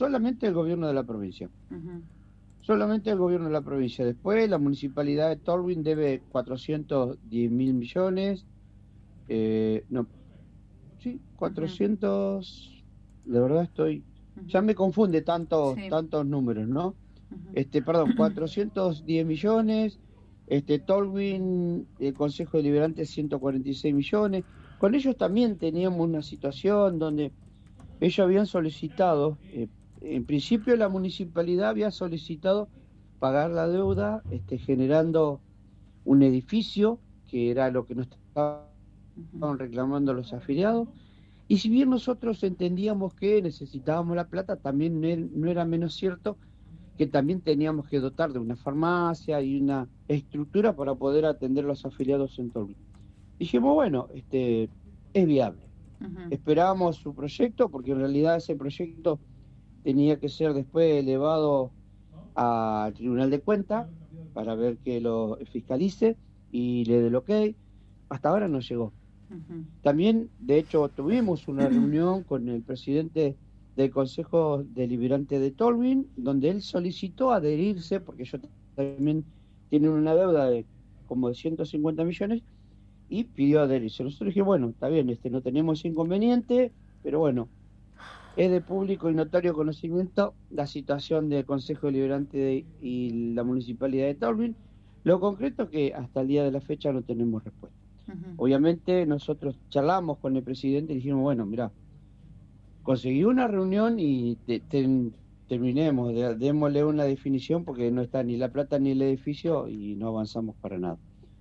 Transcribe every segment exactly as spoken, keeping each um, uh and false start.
solamente el gobierno de la provincia. Uh-huh. Solamente el gobierno de la provincia. Después la municipalidad de Tolwyn debe cuatrocientos diez mil millones. Eh, no, sí, cuatrocientos. Uh-huh. De verdad estoy. Uh-huh. Ya me confunde tantos, sí. tantos números, ¿no? Uh-huh. Este, perdón, cuatrocientos diez millones. Este, Tolwyn, el Consejo Deliberante, ciento cuarenta y seis millones. Con ellos también teníamos una situación donde ellos habían solicitado. Eh, En principio la municipalidad había solicitado pagar la deuda, este, generando un edificio, que era lo que nos estaban reclamando los afiliados, y si bien nosotros entendíamos que necesitábamos la plata, también no era menos cierto que también teníamos que dotar de una farmacia y una estructura para poder atender a los afiliados en Tolwyn. Dijimos, bueno, este, es viable. Uh-huh. Esperábamos su proyecto, porque en realidad ese proyecto tenía que ser después elevado al Tribunal de Cuentas para ver que lo fiscalice y le dé el ok. Hasta ahora no llegó. Uh-huh. También, de hecho, tuvimos una reunión con el presidente del Consejo Deliberante de Tolwyn, donde él solicitó adherirse, porque ellos también tienen una deuda de como de ciento cincuenta millones, y pidió adherirse. Nosotros dijimos, bueno, está bien, este, no tenemos inconveniente, pero bueno, es de público y notorio conocimiento la situación del Consejo Deliberante y la Municipalidad de Tolwyn. Lo concreto es que hasta el día de la fecha no tenemos respuesta. Uh-huh. Obviamente nosotros charlamos con el presidente y dijimos, bueno, mirá, conseguí una reunión y te, te, terminemos, de, démosle una definición porque no está ni la plata ni el edificio y no avanzamos para nada.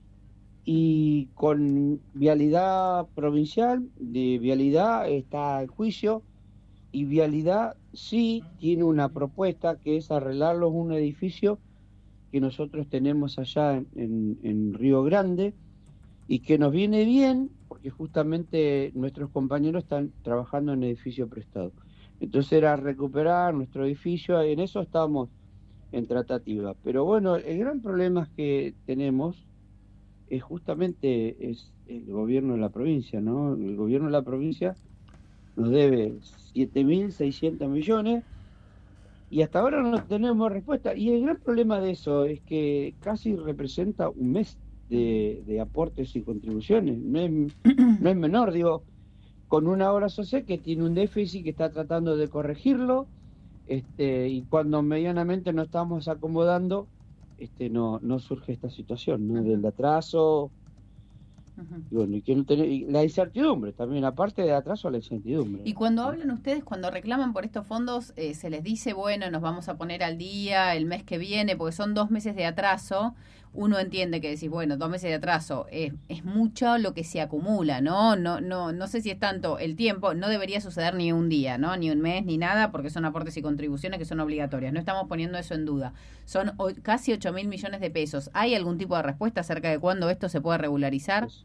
Y con Vialidad Provincial, de Vialidad está el juicio, y Vialidad sí tiene una propuesta que es arreglarlos un edificio que nosotros tenemos allá en, en, en Río Grande y que nos viene bien porque justamente nuestros compañeros están trabajando en edificio prestado. Entonces era recuperar nuestro edificio, en eso estamos en tratativa. Pero bueno, el gran problema que tenemos es justamente es el gobierno de la provincia, ¿no? El gobierno de la provincia nos debe siete mil seiscientos millones y hasta ahora no tenemos respuesta. Y el gran problema de eso es que casi representa un mes de, de aportes y contribuciones. No es, no es menor, digo, con una obra social que tiene un déficit que está tratando de corregirlo, este, y cuando medianamente nos estamos acomodando, este, no, no surge esta situación, ¿no? Del atraso. Uh-huh. Y bueno, y que no tener, y la incertidumbre también, aparte de atraso, la incertidumbre. Y cuando hablan ustedes, cuando reclaman por estos fondos, eh, se les dice, bueno, nos vamos a poner al día el mes que viene, porque son dos meses de atraso. Uno entiende que decís, bueno, dos meses de atraso es, es mucho lo que se acumula, ¿no? No, no, no sé si es tanto el tiempo, no debería suceder ni un día, ¿no? Ni un mes, ni nada, porque son aportes y contribuciones que son obligatorias. No estamos poniendo eso en duda. Son o, casi ocho mil millones de pesos. ¿Hay algún tipo de respuesta acerca de cuándo esto se puede regularizar? Pues,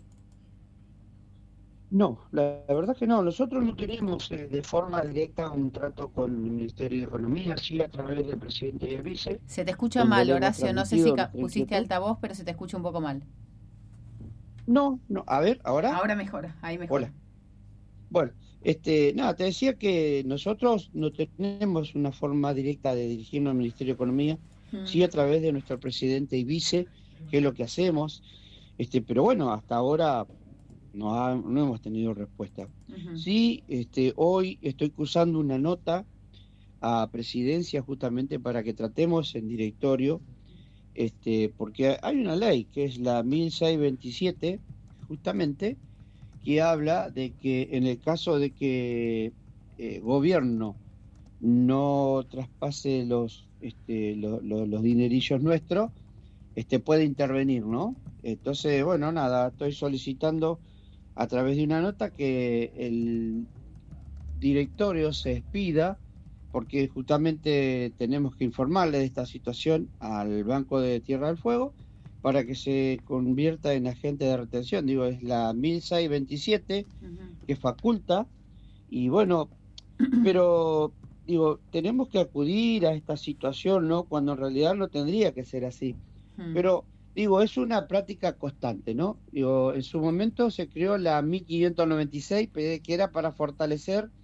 no, la, la verdad que no. Nosotros no tenemos eh, de forma directa un trato con el Ministerio de Economía, sí a través del presidente y el vice. Se te escucha mal, Horacio. No sé si ca- pusiste altavoz, pero se te escucha un poco mal. No, no. A ver, ¿ahora? Ahora mejora, ahí mejora. Hola. Bueno, este, nada, te decía que nosotros no tenemos una forma directa de dirigirnos al Ministerio de Economía, hmm. sí a través de nuestro presidente y vice, que es lo que hacemos. Este, pero bueno, hasta ahora No, ha, no hemos tenido respuesta. Uh-huh. Sí, este, hoy estoy cursando una nota a presidencia justamente para que tratemos en directorio, este, porque hay una ley que es la mil seiscientos veintisiete, justamente, que habla de que en el caso de que eh, gobierno no traspase los, este, lo, lo, los dinerillos nuestros, este, puede intervenir, ¿no? Entonces, bueno, nada, estoy solicitando a través de una nota que el directorio se expida, porque justamente tenemos que informarle de esta situación al Banco de Tierra del Fuego para que se convierta en agente de retención. Digo, es la mil seiscientos veintisiete uh-huh. que faculta, y bueno, pero digo, tenemos que acudir a esta situación, ¿no? Cuando en realidad no tendría que ser así. Uh-huh. Pero digo, es una práctica constante, ¿no? Digo, en su momento se creó la mil quinientos noventa y seis, que era para fortalecer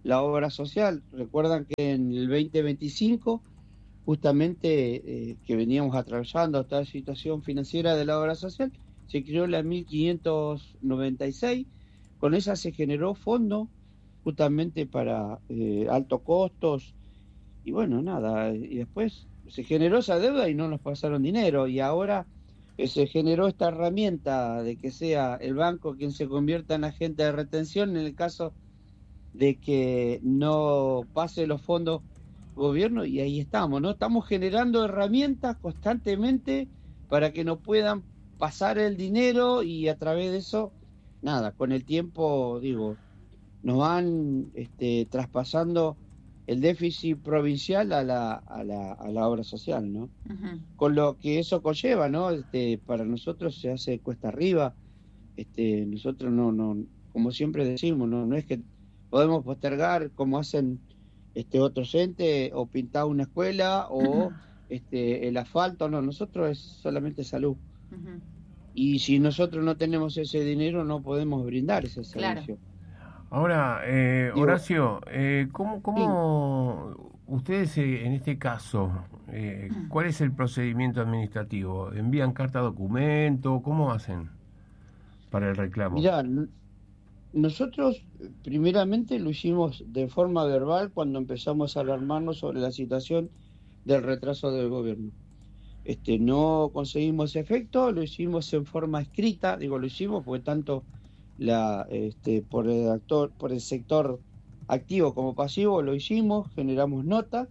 la obra social. Recuerdan que en el veinte veinticinco, justamente eh, que veníamos atravesando esta situación financiera de la obra social, se creó la mil quinientos noventa y seis, con esa se generó fondo justamente para eh, altos costos, y bueno, nada, y después se generó esa deuda y no nos pasaron dinero, y ahora eh, se generó esta herramienta de que sea el banco quien se convierta en agente de retención en el caso de que no pase los fondos gobierno, y ahí estamos, ¿no? Estamos generando herramientas constantemente para que no puedan pasar el dinero, y a través de eso, nada, con el tiempo, digo, nos van este, traspasando el déficit provincial a la, a la, a la obra social, ¿no? Uh-huh. Con lo que eso conlleva, ¿no? Este, para nosotros se hace cuesta arriba, este, nosotros no, no, como siempre decimos, no, no es que podemos postergar como hacen este otros entes, o pintar una escuela, o este el asfalto, no, nosotros es solamente salud. Uh-huh. Y si nosotros no tenemos ese dinero, no podemos brindar ese servicio. Claro. Ahora, eh, Horacio, eh, ¿cómo, cómo sí. ustedes eh, en este caso, eh, cuál es el procedimiento administrativo? ¿Envían carta documento? ¿Cómo hacen para el reclamo? Mirá, nosotros primeramente lo hicimos de forma verbal cuando empezamos a alarmarnos sobre la situación del retraso del gobierno. Este, no conseguimos efecto, lo hicimos en forma escrita, digo lo hicimos porque tanto la este, por el actor, por el sector activo como pasivo lo hicimos, generamos nota,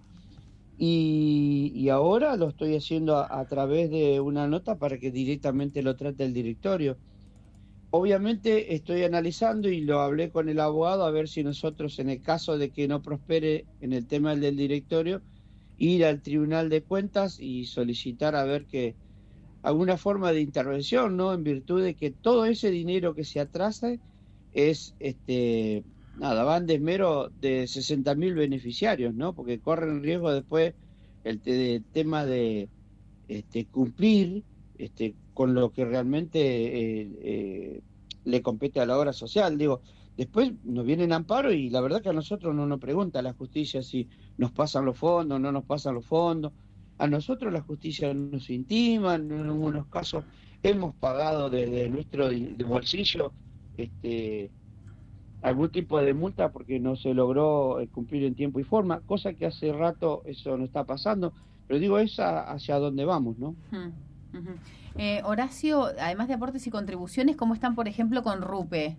y, y ahora lo estoy haciendo a, a través de una nota para que directamente lo trate el directorio. Obviamente estoy analizando, y lo hablé con el abogado, a ver si nosotros, en el caso de que no prospere en el tema del directorio, ir al Tribunal de Cuentas y solicitar a ver que alguna forma de intervención, ¿no? En virtud de que todo ese dinero que se atrasa es, este, nada, va en desmero de sesenta mil beneficiarios, ¿no? Porque corren riesgo después el, te, el tema de este, cumplir este, con lo que realmente eh, eh, le compete a la obra social. Digo, después nos vienen amparo, y la verdad que a nosotros no nos pregunta la justicia si nos pasan los fondos, no nos pasan los fondos. A nosotros la justicia nos intima, en algunos casos hemos pagado desde nuestro de bolsillo este, algún tipo de multa porque no se logró cumplir en tiempo y forma, cosa que hace rato eso no está pasando, pero digo, es a, hacia dónde vamos, ¿no? Uh-huh. Uh-huh. Eh, Horacio, además de aportes y contribuciones, ¿cómo están, por ejemplo, con RUPE?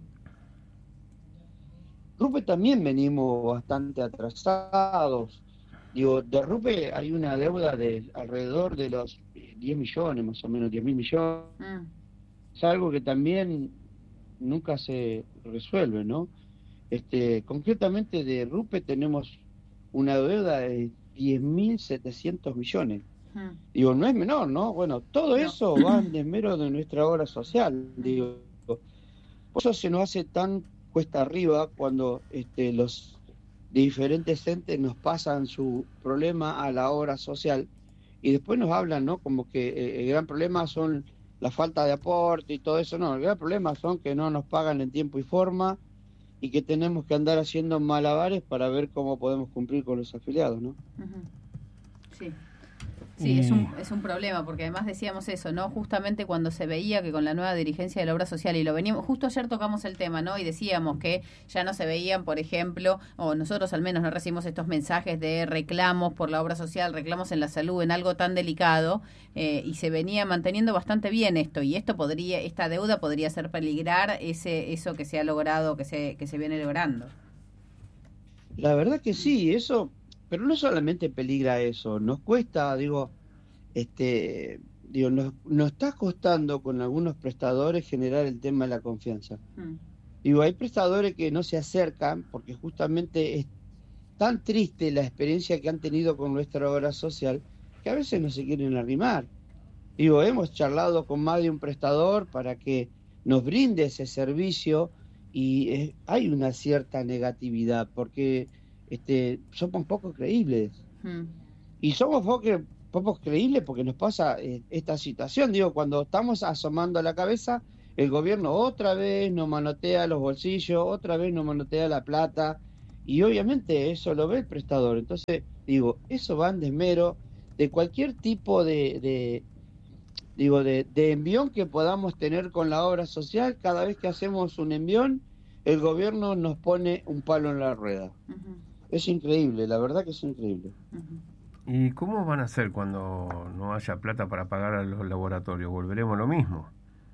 RUPE también venimos bastante atrasados. Digo, de RUPE hay una deuda de alrededor de los diez millones, más o menos, diez mil millones. Mm. Es algo que también nunca se resuelve, ¿no? Este, concretamente de RUPE tenemos una deuda de diez mil setecientos millones. Mm. Digo, no es menor, ¿no? Bueno, todo no. eso va en desmero de nuestra obra social, digo. Por eso se nos hace tan cuesta arriba cuando este, los diferentes entes nos pasan su problema a la obra social, y después nos hablan, ¿no? Como que eh, el gran problema son la falta de aporte y todo eso. No, el gran problema son que no nos pagan en tiempo y forma, y que tenemos que andar haciendo malabares para ver cómo podemos cumplir con los afiliados, ¿no? Uh-huh. Sí. Sí, es un, es un problema, porque además decíamos eso, ¿no? Justamente cuando se veía que con la nueva dirigencia de la obra social, y lo veníamos, justo ayer tocamos el tema, ¿no? Y decíamos que ya no se veían, por ejemplo, o nosotros al menos no recibimos estos mensajes de reclamos por la obra social, reclamos en la salud, en algo tan delicado, eh, y se venía manteniendo bastante bien esto, y esto podría, esta deuda podría hacer peligrar ese, eso que se ha logrado, que se, que se viene logrando. La verdad que sí, eso... Pero no solamente peligra eso, nos cuesta, digo, este, digo, nos, nos está costando con algunos prestadores generar el tema de la confianza. Mm. Digo, hay prestadores que no se acercan porque justamente es tan triste la experiencia que han tenido con nuestra obra social que a veces no se quieren arrimar. Digo, hemos charlado con más de un prestador para que nos brinde ese servicio, y eh, hay una cierta negatividad porque... Este, somos poco creíbles. Hmm. Y somos poco, poco creíbles porque nos pasa eh, esta situación. Digo, cuando estamos asomando la cabeza, el gobierno otra vez nos manotea los bolsillos, otra vez nos manotea la plata, y obviamente eso lo ve el prestador. Entonces, digo, eso va en desmero de cualquier tipo de, de digo, de, de envión que podamos tener con la obra social. Cada vez que hacemos un envión, el gobierno nos pone un palo en la rueda. Uh-huh. Es increíble, la verdad que es increíble. Uh-huh. ¿Y cómo van a hacer cuando no haya plata para pagar a los laboratorios? ¿Volveremos a lo mismo?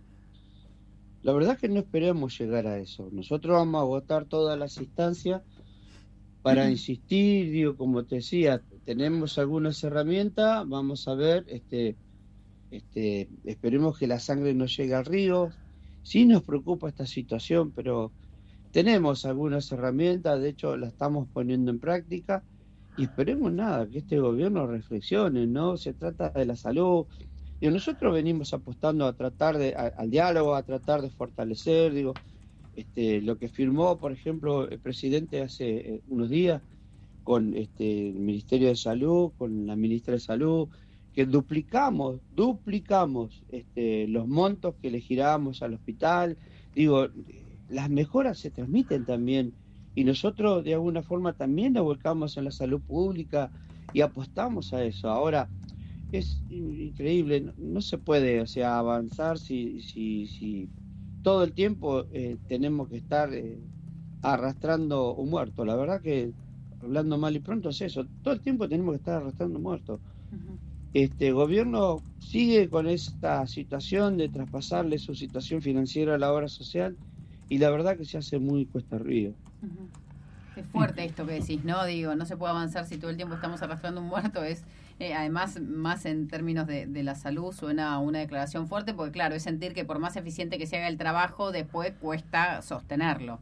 La verdad que no esperemos llegar a eso. Nosotros vamos a agotar todas las instancias para insistir, digo, como te decía, tenemos algunas herramientas, vamos a ver, este, este, esperemos que la sangre no llegue al río. Sí nos preocupa esta situación, pero tenemos algunas herramientas, de hecho la estamos poniendo en práctica y esperemos nada, que este gobierno reflexione, ¿no? Se trata de la salud. Y nosotros venimos apostando a tratar de, a, al diálogo, a tratar de fortalecer, digo, este, lo que firmó, por ejemplo, el presidente hace eh, unos días con este, el Ministerio de Salud, con la ministra de Salud, que duplicamos, duplicamos este, los montos que le girábamos al hospital. Digo, las mejoras se transmiten también y nosotros de alguna forma también nos volcamos en la salud pública y apostamos a eso. Ahora, es increíble, no, no se puede, o sea, avanzar si, si, si todo el tiempo eh, tenemos que estar eh, arrastrando un muerto. La verdad que, hablando mal y pronto, es eso, todo el tiempo tenemos que estar arrastrando un muerto. Uh-huh. Este gobierno sigue con esta situación de traspasarle su situación financiera a la obra social y la verdad que se hace muy cuesta arriba. Uh-huh. Es fuerte esto que decís, ¿no? Digo, no se puede avanzar si todo el tiempo estamos arrastrando un muerto. Es eh, además, más en términos de, de la salud, suena una declaración fuerte, porque claro, es sentir que por más eficiente que se haga el trabajo, después cuesta sostenerlo.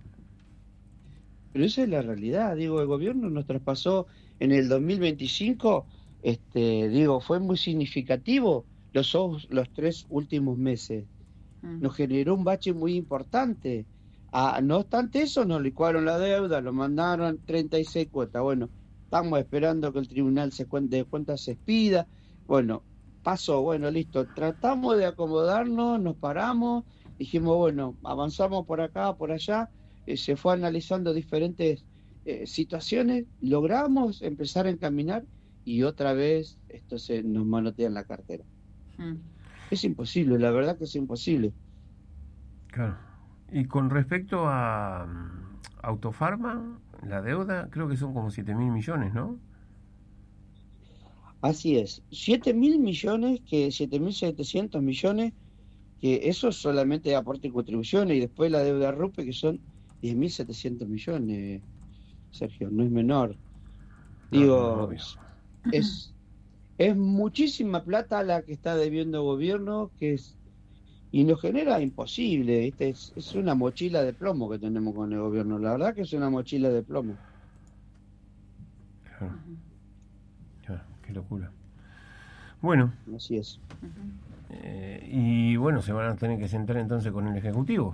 Pero esa es la realidad, digo, el gobierno nos traspasó en el dos mil veinticinco, este, digo, fue muy significativo los, los tres últimos meses. Mm. Nos generó un bache muy importante. Ah, no obstante eso, nos licuaron la deuda, lo mandaron treinta y seis cuotas. Bueno, estamos esperando que el Tribunal se cuente, de Cuentas se expida. Bueno, pasó, bueno, listo. Tratamos de acomodarnos, nos paramos, dijimos, bueno, avanzamos por acá, por allá. Eh, se fue analizando diferentes eh, situaciones, logramos empezar a encaminar y otra vez esto se nos manotea en la cartera. Mm. Es imposible, la verdad que es imposible. Claro. Y con respecto a um, Autofarma, la deuda creo que son como siete mil millones, ¿no? Así es, siete mil millones, que siete mil setecientos millones, que eso es solamente de aporte y contribuciones, y después la deuda RUPE, que son diez mil setecientos millones, Sergio, no es menor. Digo, no, es, es muchísima plata la que está debiendo el gobierno, que es y nos genera imposible, ¿viste? Es, es una mochila de plomo que tenemos con el gobierno, la verdad que es una mochila de plomo. Claro, claro, qué locura. Bueno. Así es. Eh, y bueno, se van a tener que sentar entonces con el Ejecutivo.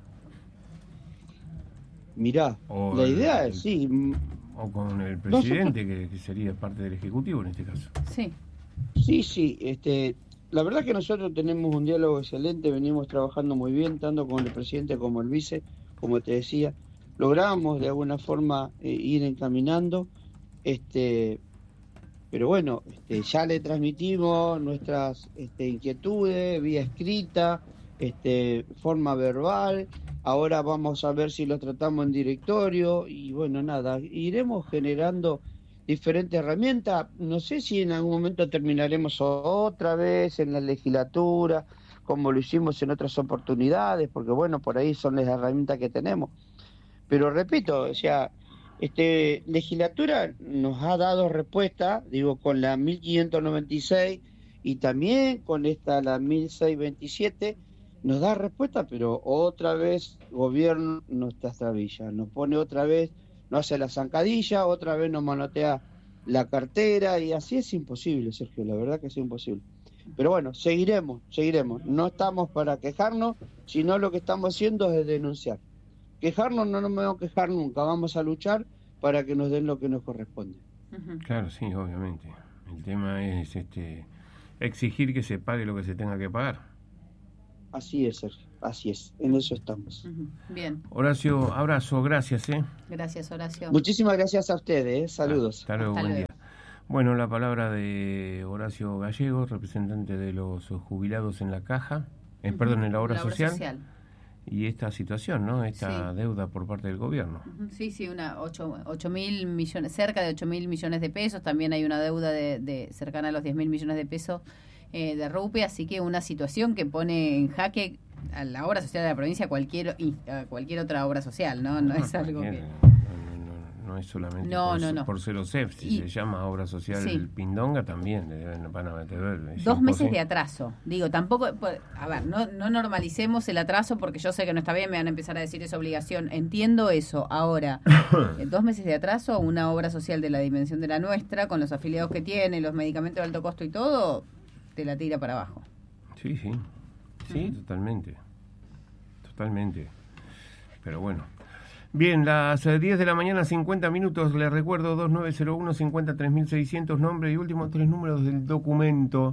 Mirá, o la idea el, es, sí. O con el presidente, nosotros, que, que sería parte del Ejecutivo en este caso. Sí. Sí, sí, este... La verdad que nosotros tenemos un diálogo excelente, venimos trabajando muy bien, tanto con el presidente como el vice, como te decía. Logramos de alguna forma eh, ir encaminando, este, pero bueno, este, ya le transmitimos nuestras este, inquietudes, vía escrita, este, forma verbal. Ahora vamos a ver si lo tratamos en directorio y bueno, nada, iremos generando diferentes herramientas. No sé si en algún momento terminaremos otra vez en la legislatura, como lo hicimos en otras oportunidades, porque bueno, por ahí son las herramientas que tenemos. Pero repito, o sea, este legislatura nos ha dado respuesta, digo, con la mil quinientos noventa y seis y también con esta, la mil seiscientos veintisiete, nos da respuesta, pero otra vez gobierno nos trastabilla, nos pone otra vez, no hace la zancadilla, otra vez nos manotea la cartera y así es imposible, Sergio, la verdad que es imposible. Pero bueno, seguiremos, seguiremos. No estamos para quejarnos, sino lo que estamos haciendo es denunciar. Quejarnos no nos vamos a quejar nunca, vamos a luchar para que nos den lo que nos corresponde. Claro, sí, obviamente. El tema es este exigir que se pague lo que se tenga que pagar. Así es, Sergio. así es, en eso estamos. Uh-huh. Bien. Horacio, abrazo, gracias. ¿eh? Gracias, Horacio. Muchísimas gracias a ustedes, ¿eh? Saludos. Hasta luego, Hasta buen luego. día. Bueno, la palabra de Horacio Gallego, representante de los jubilados en la caja, eh, uh-huh. perdón, en la obra, la obra social, social. Y esta situación, ¿no? Esta sí. deuda por parte del gobierno. Uh-huh. Sí, sí, una ocho mil millones, cerca de ocho mil millones de pesos. También hay una deuda de, de cercana a los diez mil millones de pesos eh, de Rupe, así que una situación que pone en jaque a la obra social de la provincia cualquier a cualquier otra obra social, ¿no? No es algo que... No es solamente no, por, no, no. por ser O S E F, si y, se llama Obra Social sí. Pindonga también van a meter... Dos meses de atraso. Digo, tampoco... A ver, no, no normalicemos el atraso porque yo sé que no está bien, me van a empezar a decir es obligación. Entiendo eso. Ahora, dos meses de atraso, una obra social de la dimensión de la nuestra, con los afiliados que tiene, los medicamentos de alto costo y todo, te la tira para abajo. Sí, sí. Sí, uh-huh. totalmente. Totalmente. Pero bueno... Bien, las diez de la mañana, cincuenta minutos, les recuerdo, dos nueve cero uno, cincuenta tres mil seiscientos, nombre y últimos tres números del documento.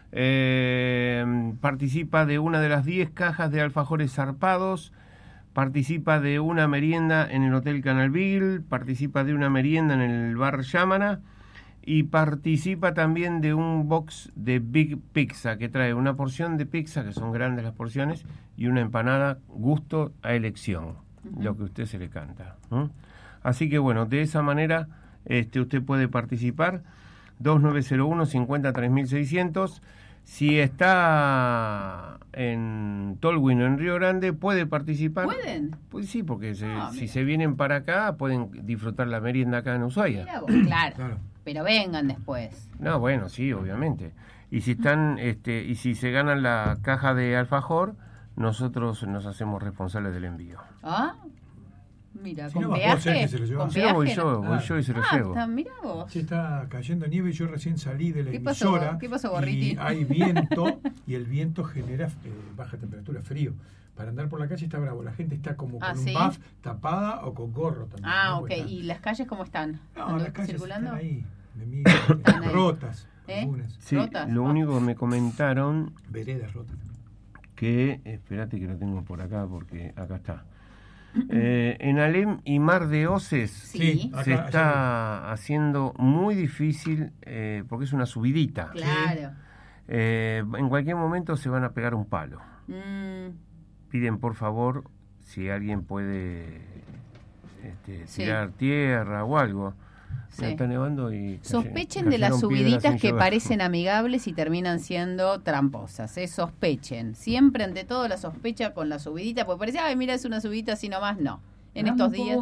Eh, participa de una de las diez cajas de alfajores zarpados, participa de una merienda en el Hotel Canalville, participa de una merienda en el Bar Yamana y participa también de un box de Big Pizza que trae una porción de pizza, que son grandes las porciones, y una empanada gusto a elección. Uh-huh. Lo que usted se le canta. ¿eh? Así que bueno, de esa manera este, usted puede participar. Dos nueve cero uno, cincuenta tres mil seiscientos. Si está en Tolwyn o en Río Grande, puede participar. ¿Pueden? Pues sí, porque se, oh, si se vienen para acá, pueden disfrutar la merienda acá en Ushuaia. Mira vos, claro, claro, pero vengan después. No, bueno, sí, obviamente. Y si están, este, y si se ganan la caja de alfajor, nosotros nos hacemos responsables del envío. Ah, mira, si con no, peaje. Se lo ¿Con si no, voy yo, voy ah. yo y se lo ah, llevo. Está, mira vos. Sí, está cayendo nieve y yo recién salí de la ¿Qué emisora. Pasó, ¿Qué pasó, Gorriti? Y hay viento y el viento genera eh, baja temperatura, frío. Para andar por la calle está bravo. La gente está como ah, con ¿sí? un buff tapada o con gorro también. Ah, ¿no? ok. Están... ¿Y las calles cómo están? No, las calles circulando? están ahí. De miedo, ¿Están ahí? rotas. ¿Eh? Algunas. Sí, ¿Rotas? lo oh. único que me comentaron... Veredas rotas. Que, espérate que lo tengo por acá, porque acá está. Eh, en Alem y Mar de Oces sí. se acá, está allá. haciendo muy difícil, eh, porque es una subidita. Claro. Eh, en cualquier momento se van a pegar un palo. Mm. Piden, por favor, si alguien puede este, sí. tirar tierra o algo. Sí. Está nevando y sospechen de las subiditas que parecen amigables y terminan siendo tramposas, ¿eh? Sospechen. Siempre, ante todo, la sospecha con la subidita, porque parece, ay, mira, es una subidita así nomás. No. En estos días...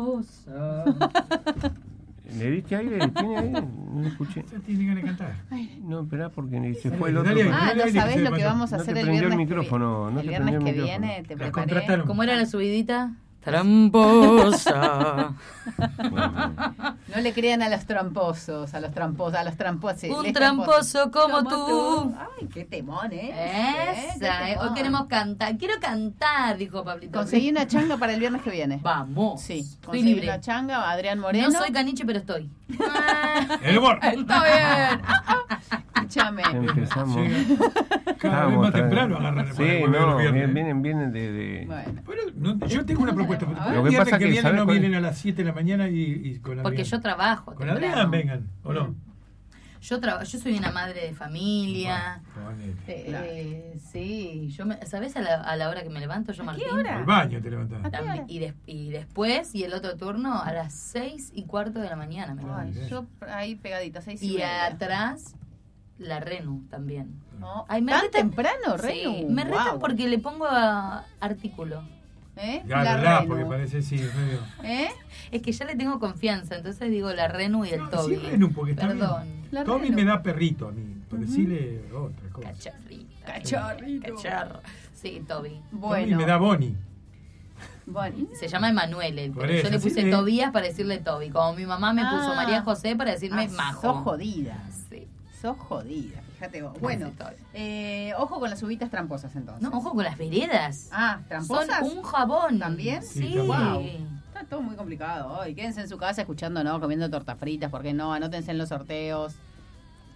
¿Le diste aire? ¿Tiene aire? No escuché. Ya tiene ganas de cantar. No, esperá, porque se fue el otro. Dale, ah, dale, ¿no sabés dale, lo que vamos a no hacer te el prendió viernes el micrófono, que, no el te viernes prendió que el viene? micrófono. Te La preparé. contrataron. ¿Cómo era la subidita? Tramposa. No le crean a los tramposos, a los tramposos, a los tramposos. Un tramposo como, como tú. tú. Ay, qué temón, ¿eh? Esa, ¿eh? Hoy queremos cantar. Quiero cantar, dijo Pablito. Conseguí una changa para el viernes que viene. Vamos. Sí, estoy conseguí libre. una changa, Adrián Moreno. No soy caniche, pero estoy. El humor. Está bien. Escúchame. Empezamos. Sí. Cada vez más temprano agarran el Sí, no, vienen, vienen de... de... Bueno. Pero no, yo tengo una propuesta. Lo que pasa que, que vienen no cuál? vienen a las siete de la mañana y, y con Adrián. Porque yo trabajo. Con temprano. Adrián vengan, ¿o no? Yo trabajo, yo soy una madre de familia. Bueno, eh, sí, yo me, ¿sabés a la, a la hora que me levanto yo, ¿A Martín? qué hora? al baño te levantás. También, y, des, y después, y el otro turno, a las seis y cuarto de la mañana me levanto. Ay, yo ahí pegadita, seis y, Y media. atrás, la Renu también. No, Ay, me ¿tan retan- temprano, Sí, Renu? me retan Guau. porque le pongo a- artículo. ¿Eh? Ya, La la, Renu. porque parece sí, es medio. ¿Eh? Es que ya le tengo confianza, entonces digo la Renu y el No, Toby. sí, Renu, porque está Perdón. bien. La Toby Renu. me da perrito a mí, por decirle otra cosa. Cacharrita. Cachorrito. Cacharro. Sí, Toby. Toby Bueno. me da Bonnie. Bueno. Se llama Emanuel, él, Por pero yo eso, le sí, puse sí. Tobías para decirle Toby. Como mi mamá me puso Ah. María José para decirme Ah, Majo. sos jodida. Sí. Sos jodida, fíjate vos. Bueno, Sí, Toby. eh, ojo con las uvitas tramposas entonces. No, ojo con las veredas. Ah, ¿tramposas? Son un jabón. ¿También? Sí. Sí, Wow. Está todo muy complicado hoy. Quédense en su casa escuchando, ¿no? Comiendo tortas fritas, porque no, anótense en los sorteos.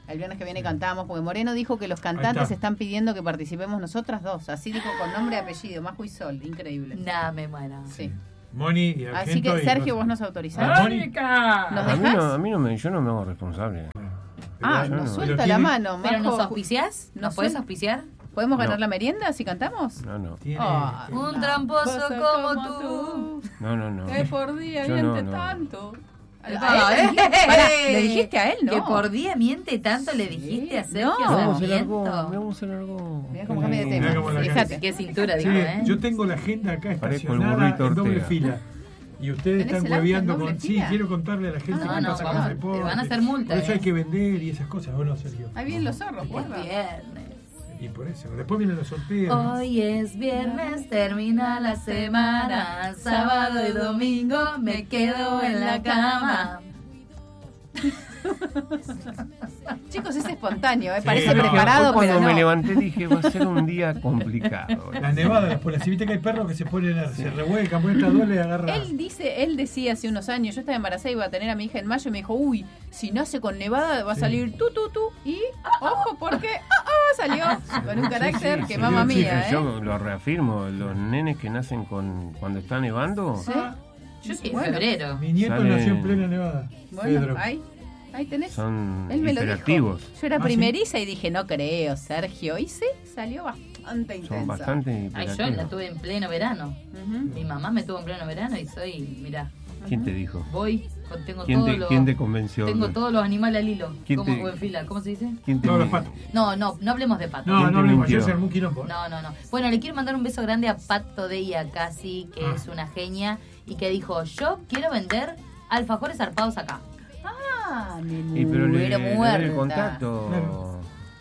El viernes que viene cantamos, porque Moreno dijo que los cantantes están pidiendo que participemos nosotras dos. Así dijo con nombre y apellido, Majo y Sol. Increíble. Nada, me muero. Sí. Moni y Argento. Así que, Sergio, vos nos autorizás. ¡Mónica! ¿Nos A mí, dejás? no, a mí no me, yo no me hago responsable. Ah, Pero nos no. suelta Pero la tiene- mano, ¿Pero Majo. nos auspiciás? ¿Nos ¿Nos podés suel- auspiciar? ¿Podemos ganar No. la merienda si cantamos? No, no. Tiene- Ah, Un tramposo como tú. No, no, no. Que por día Yo miente no, no. tanto. ¿A él Ah, le dijiste? eh. Pará, ¿le dijiste a él? No. Que por día miente tanto, le dijiste a Sergio No. No, se largó. Sarmiento. No, se largó. Mirá cómo cambia de tema. Mirá cómo la Fíjate. Qué cintura, Sí, dijo, ¿eh? yo tengo la agenda acá Parezco el estacionada burrito en doble Ortega. fila. Y ustedes ¿Tenés están el auto en hueveando doble con... Sí, fila? quiero contarle a la gente Ah, qué no, pasa con vamos, el te deporte. van a hacer multa, Por eso eh. hay que vender y esas cosas, ¿o no, Sergio? Ahí vienen los zorros, Es guarda. viernes. Y por eso. Después vienen los sorteos. Hoy es viernes, termina la semana. Sábado y domingo me quedo en la cama. Chicos, es espontáneo, ¿eh? Sí, Parece no. preparado, Hoy cuando pero me no. levanté dije, va a ser un día complicado. Las nevadas, las polas. Si viste que hay perros que se ponen, a- se revuelcan, ponen esta duele y agarra. Él dice, él decía hace unos años, yo estaba embarazada y iba a tener a mi hija en mayo y me dijo, uy, si nace con nevada va a Sí. salir tú, tú, tú. Y, ojo, porque ah, ah, salió con un carácter sí, que sí, mamá sí, mía, ¿eh? Yo lo reafirmo, los nenes que nacen con cuando está nevando, ¿Sí? Yo Sí, en bueno, febrero. Mi nieto Sale- nació en plena nevada. bueno, Pedro. ahí, ahí tenés. son Él me lo hiperactivos. dijo. Yo era Ah, ¿sí? primeriza y dije, no creo, Sergio. Y sí, salió bastante intensa. Son bastante Ay, hiperactivos. yo la tuve en pleno verano. Ujú. Mi mamá me tuvo en pleno verano y soy, mirá, ¿Quién te dijo? voy, con- tengo ¿Quién todos te, los... quién te convenció? Tengo todos los animales al hilo. ¿Quién Como te- o en fila, ¿cómo se dice? ¿Quién te Todos los patos. No, no, no hablemos de pato. No, ¿Quién no te hablemos, mintió? ayer se armó un quilombo. No, no, no. Bueno, le quiero mandar un beso grande a Pato Deia casi, que Ah. es una genia, y que dijo, yo quiero vender alfajores zarpados acá. Ah, me Y pero le, muero le doy el muerta. contacto. Claro.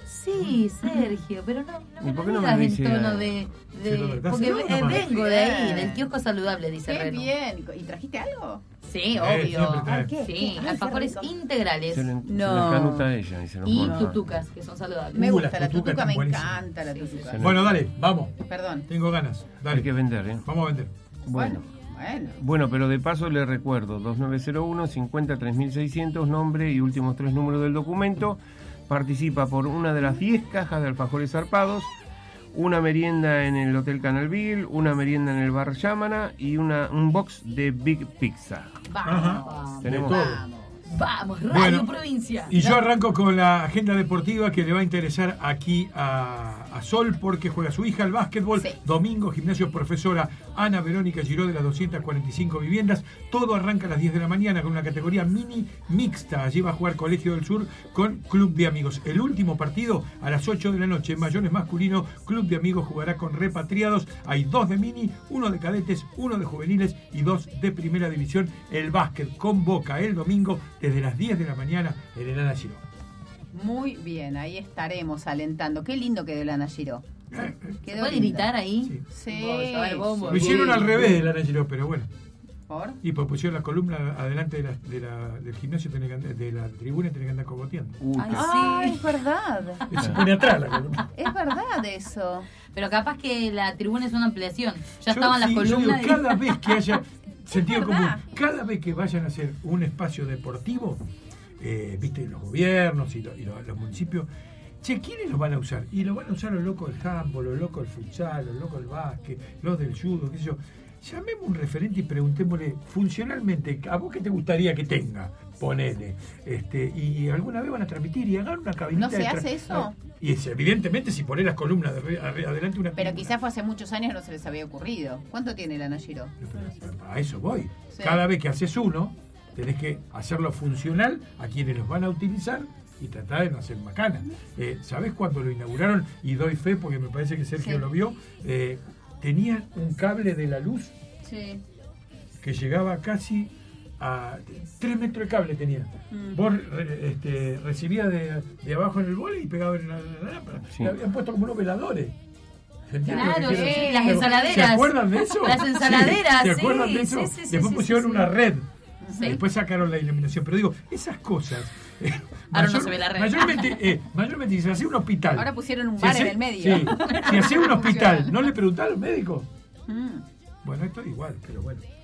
Sí, Sergio, pero no, no ¿Y me por lo qué no me digas lo en dice? tono de... Sí, de no, dáselo porque nomás. eh, vengo de ahí, Bien. del kiosco saludable, dice Qué Reno. bien. ¿Y trajiste algo? Sí, Eh, siempre obvio. trae. ¿Qué? Sí, Ay, qué alfajores rico. integrales Se le, No. se le canuta a ella y se los y pone. tutucas, que son saludables. Me Uh, gusta, las la tutucas tutuca están me buenísimas. encanta la tutuca. Sí. Bueno, dale, vamos. Perdón. Tengo ganas. Dale. Hay que vender, ¿eh? Vamos a vender. Bueno. Bueno. Bueno, pero de paso le recuerdo, dos nueve cero uno, cincuenta, tres mil seiscientos, nombre y últimos tres números del documento. Participa por una de las diez cajas de alfajores zarpados, una merienda en el Hotel Canalville, una merienda en el Bar Yamana y una, un box de Big Pizza. Vamos, De Tenemos- todo. vamos, Radio Bueno, Provincia. Y yo arranco con la agenda deportiva que le va a interesar aquí a, a Sol porque juega su hija al básquetbol. Sí. Domingo, gimnasio profesora Ana Verónica Giró de las doscientas cuarenta y cinco viviendas. Todo arranca a las diez de la mañana con una categoría mini mixta. Allí va a jugar Colegio del Sur con Club de Amigos. El último partido a las ocho de la noche. En Mayones masculino, Club de Amigos jugará con repatriados. Hay dos de mini, uno de cadetes, uno de juveniles y dos de primera división. El básquet convoca el domingo desde las diez de la mañana en el Ana Giró. Muy bien, ahí estaremos alentando. Qué lindo quedó el Ana Giró. Eh, ¿Se Quedó puede lindo. gritar ahí? Sí. Sí. Vamos a ver, bombo. Lo hicieron al revés del Ana Giró, pero bueno. ¿Por? Y pues pusieron la columna adelante de la, de la, del gimnasio, tenés que andar- de la tribuna, y tenés que andar cogoteando. Uy, Ay, qué- Ah, sí. es verdad. Se pone atrás la columna. Es verdad eso. Pero capaz que la tribuna es una ampliación. Ya Yo estaban las sí, yo digo, columnas. y- cada vez que haya sentido Es común, verdad. cada vez que vayan a hacer un espacio deportivo, eh, viste, los gobiernos y, lo- y lo- los municipios, che, ¿quiénes los van a usar? Y lo van a usar los locos del handball, los locos del futsal, los locos del básquet, los del judo, qué sé yo. Llamemos un referente y preguntémosle funcionalmente, ¿a vos qué te gustaría que tenga? Ponele. Este, y alguna vez van a transmitir y hagan una cabinita. ¿No se de tra- hace eso? Ah, y es, evidentemente si ponés las columnas de re- arre- adelante una Pero columna. quizás fue hace muchos años, no se les había ocurrido. ¿Cuánto tiene el Ana Giró? A eso voy. Sí. Cada vez que haces uno, tenés que hacerlo funcional a quienes los van a utilizar y tratar de no hacer macana. Eh, ¿Sabés cuándo lo inauguraron? Y doy fe porque me parece que Sergio Sí. lo vio. Eh, tenían un cable de la luz Sí. que llegaba casi a tres metros de cable tenía. Mm. Vos re- este, recibías de, de abajo en el bol y pegabas en la, en la lámpara. Sí. Le habían puesto como unos veladores. ¿Se entiende lo que Claro, quiero sí, decir? las ¿Se- ensaladeras. ¿Se acuerdan de eso? Las ensaladeras, Sí, ¿Se acuerdan sí, de eso? sí, sí, sí, Después sí, pusieron sí, una sí. red. Sí. Después sacaron la iluminación. Pero digo, esas cosas. eh, Ahora no se ve la red. Mayormente, eh, mayormente si se hacía un hospital. Ahora pusieron un si bar hace- en el medio. Sí, si hacía un hospital, Funciona. ¿no le preguntaban a los médicos? Mm. Bueno, esto es igual, pero bueno.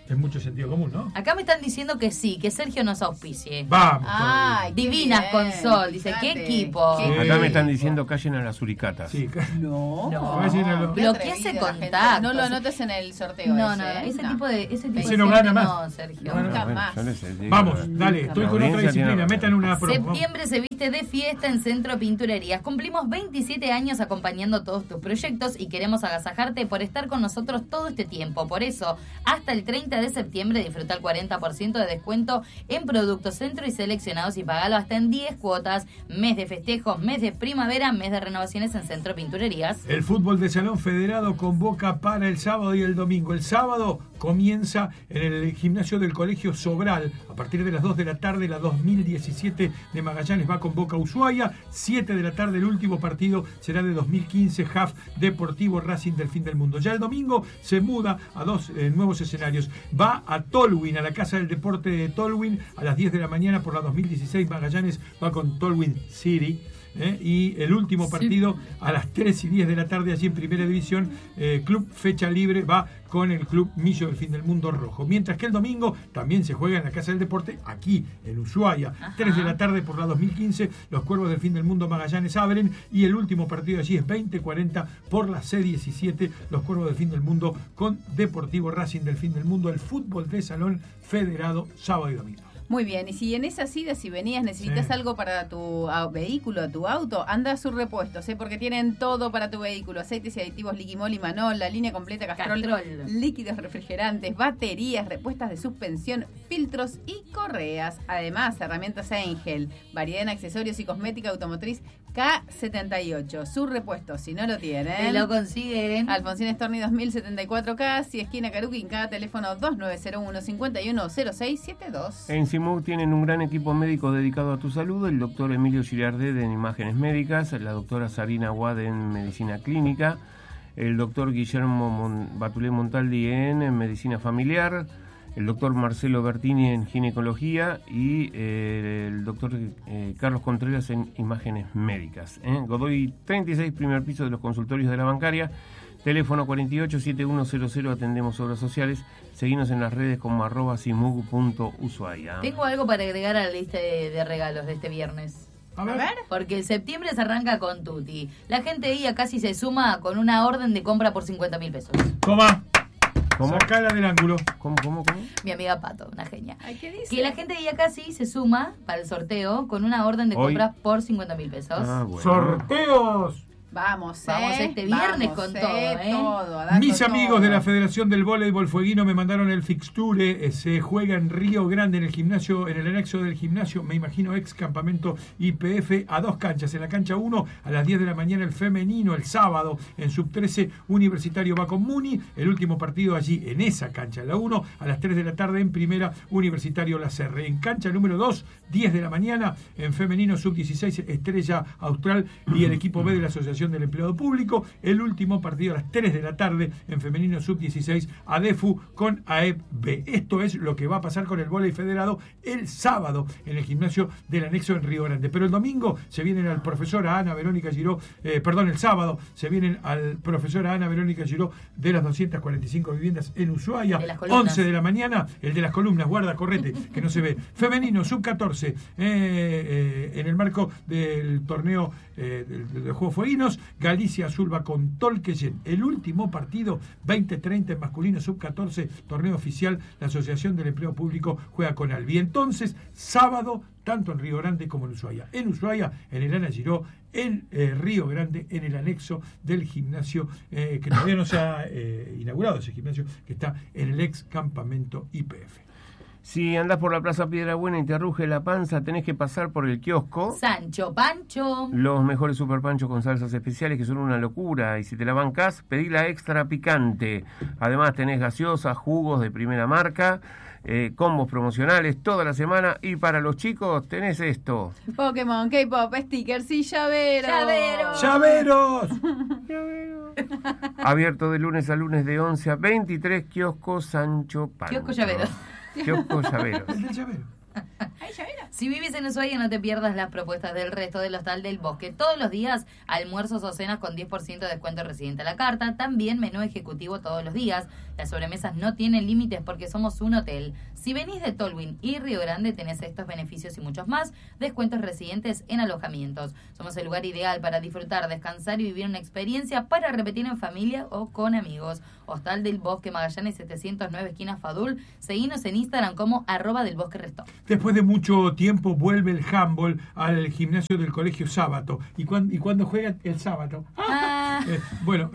Es mucho sentido común, ¿no? Acá me están diciendo que sí, que Sergio nos auspicie. Vamos. Ay, qué Divinas bien, con sol, dice, fíjate. ¿qué equipo? Qué Sí. Acá me están equipo. diciendo callen a las suricatas. Sí. No, No. Vayan a lo- qué Bloquea atrevida ese la gente. contacto. No lo anotes en el sorteo. No, ese, no, ¿eh? ese No. tipo de ese tipo Ese de no gente gana más. no, Sergio. No, no, Nunca Bueno, más. yo les digo, Vamos, eh, dale, estoy la con otra audiencia tiene disciplina. razón. Metan una prueba. vamos. Septiembre se viste de fiesta en Centro Pinturerías. Cumplimos veintisiete años acompañando todos tus proyectos y queremos agasajarte por estar con nosotros todo este tiempo. Por eso, hasta el treinta de septiembre disfruta el cuarenta por ciento de descuento en productos Centro y seleccionados y pagalo hasta en diez cuotas. Mes de festejos, mes de primavera, mes de renovaciones en Centro Pinturerías. El fútbol de Salón Federado convoca para el sábado y el domingo. El sábado comienza en el gimnasio del Colegio Sobral. A partir de las dos de la tarde, la dos mil diecisiete de Magallanes va con Boca Ushuaia. siete de la tarde, el último partido será de dos mil quince, H A F Deportivo Racing del Fin del Mundo. Ya el domingo se muda a dos eh, nuevos escenarios. Va a Tolwyn, a la Casa del Deporte de Tolwyn, a las diez de la mañana por la dos mil dieciséis. Magallanes va con Tolwyn City. ¿eh? Y el último partido a las tres y diez de la tarde allí en Primera División, eh, Club Fecha Libre va con el Club Millo del Fin del Mundo Rojo. Mientras que el domingo también se juega en la Casa del Deporte, aquí en Ushuaia. Ajá. tres de la tarde por la dos mil quince, los Cuervos del Fin del Mundo Magallanes abren y el último partido allí es veinte cuarenta por la C diecisiete, los Cuervos del Fin del Mundo con Deportivo Racing del Fin del Mundo, el fútbol de Salón Federado, sábado y domingo. Muy bien, y si en esas idas, si venías, necesitas Sí. algo para tu ah, vehículo, tu auto, anda a sus repuestos, ¿eh? Porque tienen todo para tu vehículo: aceites y aditivos Liquimol y Manol, la línea completa Castrol, Castrol. líquidos refrigerantes, baterías, repuestas de suspensión, filtros y correas. Además, herramientas Angel, variedad en accesorios y cosmética automotriz K setenta y ocho. Sus repuestos, si no lo tienen, Lo consiguen. Alfonsín Storni dos mil setenta y cuatro K, si esquina Caruquinca, teléfono dos nueve cero uno, cinco uno cero seis siete dos. En Simou tienen un gran equipo médico dedicado a tu salud: el doctor Emilio Girardet en Imágenes Médicas, la doctora Sarina Wad en Medicina Clínica, el doctor Guillermo Mon- Batulé Montaldi en, en Medicina Familiar, el doctor Marcelo Bertini en Ginecología y eh, el doctor eh, Carlos Contreras en Imágenes Médicas. ¿eh? Godoy treinta y seis, primer piso de los consultorios de la bancaria. Teléfono cuarenta y ocho, setenta y uno cero cero, atendemos obras sociales. Seguinos en las redes como arroba simug punto ushuaia. Tengo algo para agregar a la lista de, de regalos de este viernes. A A ver. ver. Porque en septiembre se arranca con Tuti. La gente ahí casi se suma con una orden de compra por cincuenta mil pesos. Toma, ¿Cómo? sacala del ángulo. ¿Cómo, cómo, cómo? Mi amiga Pato, una genia. Ay, ¿qué dice? Que la gente de casi se suma para el sorteo con una orden de Hoy. compra por cincuenta mil pesos. Ah, bueno. ¡Sorteos! Vamos, ¿eh? Vamos este viernes Vamos, con todo, ¿eh? todo, a dar Mis con amigos todo. de la Federación del Voleibol Fueguino me mandaron el fixture. eh, Se juega en Río Grande, en el gimnasio, en el anexo del gimnasio, me imagino ex campamento I P F, a dos canchas. En la cancha uno, a las diez de la mañana, el femenino, el sábado. En sub trece, Universitario va con Muni. El último partido allí, en esa cancha, en la uno, a las tres de la tarde, en primera, Universitario La Serre. En cancha número dos, diez de la mañana, en femenino sub dieciséis, Estrella Austral y el equipo B de la Asociación del Empleado Público. El último partido a las tres de la tarde, en femenino sub dieciséis, ADEFU con A E P B. Esto es lo que va a pasar con el vóley federado el sábado en el gimnasio del anexo en Río Grande. Pero el domingo se vienen al profesor Ana Verónica Giró, eh, perdón, el sábado se vienen al profesor Ana Verónica Giró de las doscientas cuarenta y cinco viviendas en Ushuaia. De las columnas. once de la mañana, el de las columnas, guarda, correte, que no se ve. Femenino sub catorce, eh, eh, en el marco del torneo eh, del, del Juegos Fueguinos, Galicia Azul va con Tolqueyen. El último partido, veinte treinta en masculino sub catorce, torneo oficial, la Asociación del Empleo Público juega con Albi. Entonces, sábado, tanto en Río Grande como en Ushuaia. En Ushuaia, en el Ana Giró, en eh, Río Grande, en el anexo del gimnasio, eh, que todavía no se ha eh, inaugurado ese gimnasio, que está en el ex campamento I P F. Si andás por la Plaza Piedra Buena y te arruge la panza, tenés que pasar por el kiosco. Sancho Pancho. Los mejores super panchos con salsas especiales que son una locura. Y si te la bancás, pedí la extra picante. Además tenés gaseosas, jugos de primera marca, eh, combos promocionales toda la semana. Y para los chicos tenés esto. Pokémon, K-pop, stickers y llaveros. Llaveros. ¡Llaveros! Abierto de lunes a lunes de once a veintitrés, kiosco Sancho Pancho. Kiosco Llaveros. Kiosco Llaveros. El del llavero. Ahí ya era. Si vivís en Ushuaia, no te pierdas las propuestas del resto del Hostal del Bosque. Todos los días, almuerzos o cenas con diez por ciento de descuento residente a la carta. También menú ejecutivo todos los días. Las sobremesas no tienen límites porque somos un hotel. Si venís de Tolwyn y Río Grande, tenés estos beneficios y muchos más. Descuentos residentes en alojamientos. Somos el lugar ideal para disfrutar, descansar y vivir una experiencia para repetir en familia o con amigos. Hostal del Bosque, Magallanes setecientos nueve, esquina Fadul. Seguinos en Instagram como arroba del Bosque Restó. Después de mucho tiempo vuelve el handball al gimnasio del Colegio Sábato. ¿Y cuándo, y cuándo juega el sábado? Ah. Eh, bueno,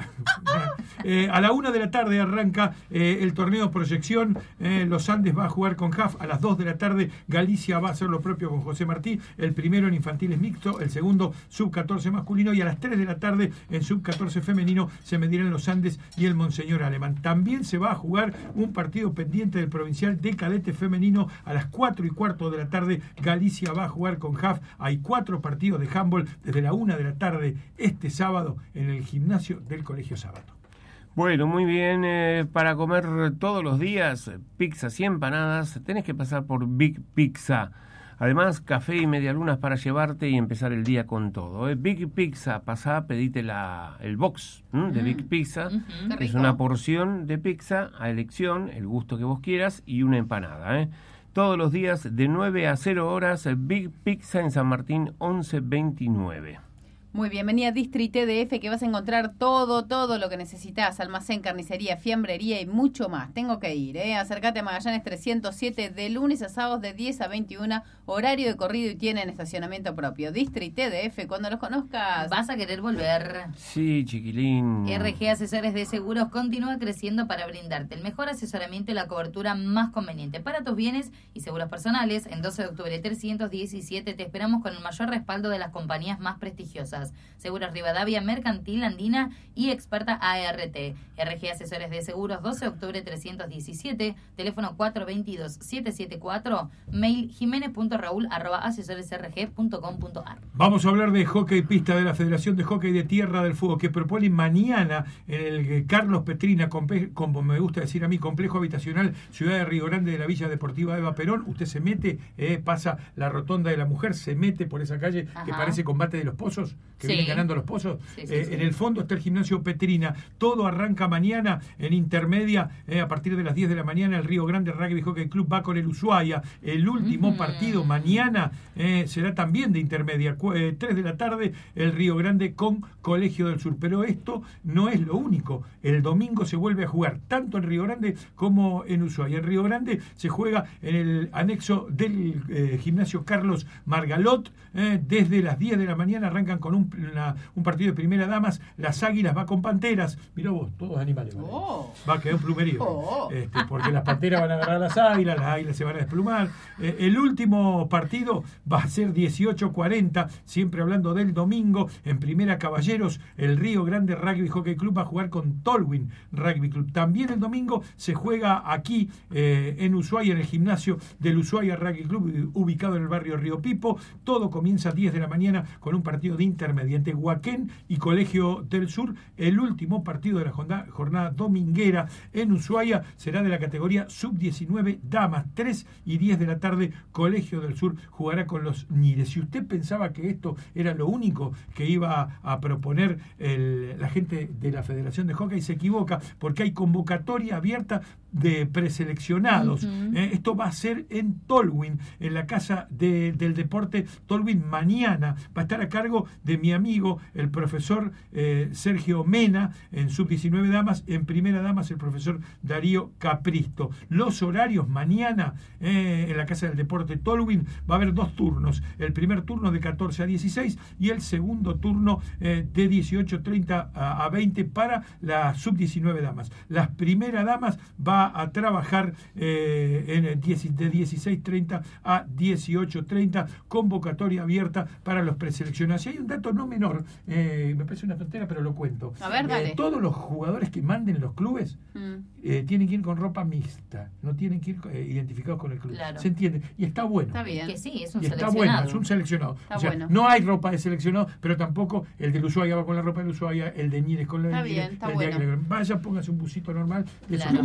eh, a la una de la tarde arranca eh, el torneo Proyección. Eh, Los Andes va a jugar con J A F. A las dos de la tarde Galicia va a hacer lo propio con José Martí. El primero en infantiles mixto, el segundo sub catorce masculino. Y a las tres de la tarde en sub catorce femenino se medirán Los Andes y el Monseñor Alemán. También se va a jugar un partido pendiente del provincial de cadete femenino. A las cuatro y cuarto de la tarde Galicia va a jugar con J A F. Hay cuatro partidos de handball desde la una de la tarde este sábado en el gimnasio del Colegio Sábato. Bueno, muy bien, eh, para comer todos los días pizzas y empanadas tenés que pasar por Big Pizza. Además, café y medialunas para llevarte y empezar el día con todo. ¿eh? Big Pizza, pasá, pedite la, el box ¿m? de Big Pizza. Uh-huh. Es una porción de pizza a elección, el gusto que vos quieras, y una empanada. ¿eh? Todos los días de nueve a cero horas, Big Pizza en San Martín once veintinueve. Muy bien, vení a Distri T D F que vas a encontrar todo, todo lo que necesitas, almacén, carnicería, fiambrería y mucho más. Tengo que ir, ¿eh? Acércate a Magallanes trescientos siete de lunes a sábados de diez a veintiuna, horario de corrido y tienen estacionamiento propio. Distri T D F, cuando los conozcas Vas a querer volver. Sí, chiquilín. R G Asesores de Seguros continúa creciendo para brindarte el mejor asesoramiento y la cobertura más conveniente para tus bienes y seguros personales. En doce de octubre trescientos diecisiete te esperamos con el mayor respaldo de las compañías más prestigiosas. Seguros Rivadavia, Mercantil, Andina y Experta A R T. R G Asesores de Seguros, doce de octubre trescientos diecisiete, teléfono cuatro dos dos, siete siete cuatro, mail jiménez punto raúl arroba asesoresrg punto com punto ar. Vamos a hablar de hockey pista de la Federación de Hockey de Tierra del Fuego, que propone mañana en el Carlos Petrina, como me gusta decir a mí, complejo habitacional Ciudad de Río Grande de la Villa Deportiva Eva Perón. Usted se mete, eh, pasa la rotonda de la mujer, se mete por esa calle Ajá. que parece Combate de los Pozos, que sí. vienen ganando los pozos. Sí, sí, eh, sí. En el fondo está el gimnasio Petrina. Todo arranca mañana en intermedia, eh, a partir de las diez de la mañana. El Río Grande Rugby Hockey Club va con el Ushuaia. El último uh-huh. partido mañana eh, será también de intermedia. Cu- eh, tres de la tarde, el Río Grande con Colegio del Sur. Pero esto no es lo único. El domingo se vuelve a jugar tanto en Río Grande como en Ushuaia. En Río Grande se juega en el anexo del eh, gimnasio Carlos Margalot. Eh, desde las diez de la mañana arrancan con un, una, un partido de primera damas. Las Águilas va con Panteras. Mirá vos, todos animales. ¿Vale? Oh. Va a quedar un plumerío. Oh. Este, porque las Panteras van a agarrar a las Águilas, las Águilas se van a desplumar. Eh, el último partido va a ser dieciocho cuarenta, siempre hablando del domingo. En Primera Caballeros, el Río Grande Rugby Hockey Club va a jugar con Tolwyn Rugby Club. También el domingo se juega aquí eh, en Ushuaia, en el gimnasio del Ushuaia Rugby Club, ubicado en el barrio Río Pipo. Todo comienza a diez de la mañana con un partido de intermedia entre Huaquén y Colegio del Sur. El último partido de la jornada, jornada dominguera en Ushuaia será de la categoría sub diecinueve damas. tres y diez de la tarde, Colegio del Sur jugará con los Nires. Si usted pensaba que esto era lo único que iba a proponer el, la gente de la Federación de Hockey, se equivoca, porque hay convocatoria abierta de preseleccionados. Uh-huh. Eh, esto va a ser en Tolwyn, en la Casa de, del Deporte Tolwyn mañana. Va a estar a cargo de mi amigo, el profesor eh, Sergio Mena, en sub diecinueve damas. En primera damas, el profesor Darío Capristo. Los horarios mañana eh, en la Casa del Deporte Tolwyn va a haber dos turnos. El primer turno de catorce a dieciséis y el segundo turno eh, de dieciocho treinta a, a veinte para la sub diecinueve damas. Las primeras damas va a trabajar eh, en el diez, de dieciséis treinta a dieciocho treinta, convocatoria abierta para los preseleccionados. Y hay un dato no menor, eh, me parece una tontera, pero lo cuento. A ver, dale. Eh, todos los jugadores que manden los clubes mm. eh, tienen que ir con ropa mixta, no tienen que ir eh, identificados con el club. Claro. ¿Se entiende? Y está bueno. Está bien. Que sí, es un y está seleccionado. bueno, es un seleccionado. Está o sea, bueno. No hay ropa de seleccionado, pero tampoco el del Ushuaia va con la ropa del Ushuaia, el de Nires con la está de Nires, bien, está el bueno. de Vaya, póngase un busito normal, eso claro. como con,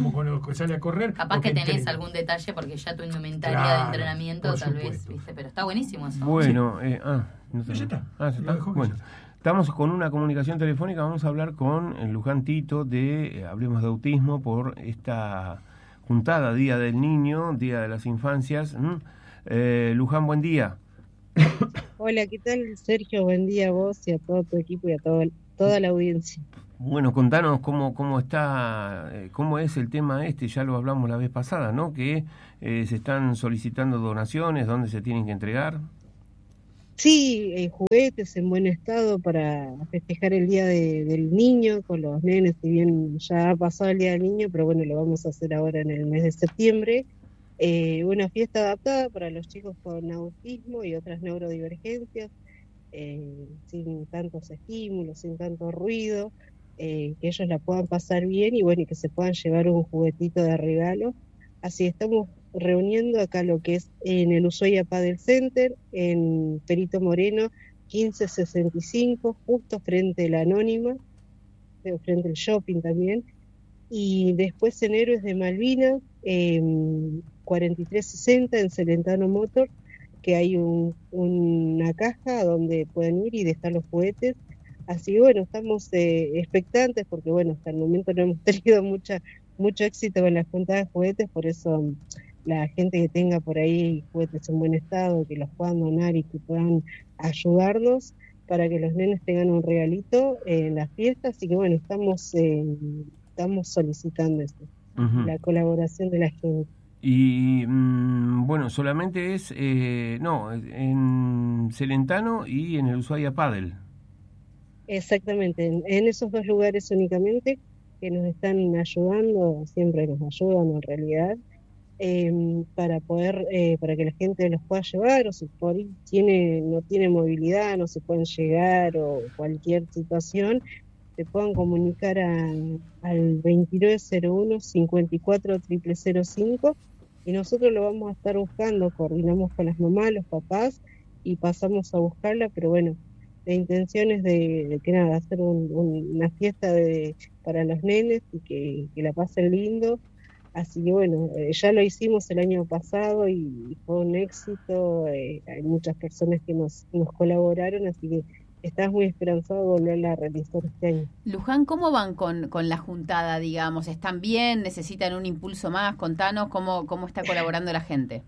sale a correr. Capaz o que tenés entrena. algún detalle porque ya tu indumentaria Claro, de entrenamiento por tal supuesto. vez, ¿viste? Pero está buenísimo eso. Bueno, eh, ah, no Ya está. Ah, ya Lo está. dejó que Bueno, ya está. estamos con una comunicación telefónica, vamos a hablar con el Luján Tito de eh, Hablemos de Autismo por esta juntada Día del Niño, Día de las Infancias. ¿Mm? Eh, Luján, buen día. Hola, ¿qué tal, Sergio? Buen día a vos y a todo tu equipo y a todo, toda la audiencia. Bueno, contanos cómo cómo está, eh, cómo es el tema este, ya lo hablamos la vez pasada, ¿no? Que eh, se están solicitando donaciones, ¿dónde se tienen que entregar? Sí, eh, juguetes en buen estado para festejar el Día de- del Niño con los nenes, si bien ya ha pasado el Día del Niño, pero bueno, lo vamos a hacer ahora en el mes de septiembre. Eh, una fiesta adaptada para los chicos con autismo y otras neurodivergencias, eh, sin tantos estímulos, sin tanto ruido, eh, que ellos la puedan pasar bien y bueno, y que se puedan llevar un juguetito de regalo. Así estamos reuniendo acá lo que es en el Ushuaia Padel Center, en Perito Moreno, quince sesenta y cinco, justo frente a la Anónima, eh, frente al shopping también. Y después en Héroes de Malvinas, eh, cuarenta y tres sesenta en Celentano Motor, que hay un, una caja donde pueden ir y dejar los juguetes. Así que bueno, estamos eh, expectantes porque bueno, hasta el momento no hemos tenido mucha mucho éxito con las juntadas de juguetes, por eso la gente que tenga por ahí juguetes en buen estado, que los puedan donar y que puedan ayudarnos para que los nenes tengan un regalito en las fiestas. Así que bueno, estamos eh, estamos solicitando eso, Ujú. la colaboración de la gente. Y mm, bueno, solamente es, eh, no, en Celentano y en el Ushuaia Padel. Exactamente, en, en esos dos lugares únicamente que nos están ayudando, siempre nos ayudan en realidad, eh, para poder, eh, para que la gente los pueda llevar, o si por ahí tiene, no tiene movilidad, no se pueden llegar, o cualquier situación, se puedan comunicar a, al veintinueve cero uno, cincuenta y cuatro, cero cero cero cinco, y nosotros lo vamos a estar buscando, coordinamos con las mamás, los papás, y pasamos a buscarla, pero bueno, la intención es de, de que nada, hacer un, un, una fiesta de, para los nenes y que, que la pasen lindo. Así que bueno, eh, ya lo hicimos el año pasado y, y fue un éxito. Eh, hay muchas personas que nos, nos colaboraron, así que estás muy esperanzado de volverla a realizar este año. Luján, ¿cómo van con, con la juntada, digamos? ¿Están bien? ¿Necesitan un impulso más? Contanos cómo, cómo está colaborando la gente.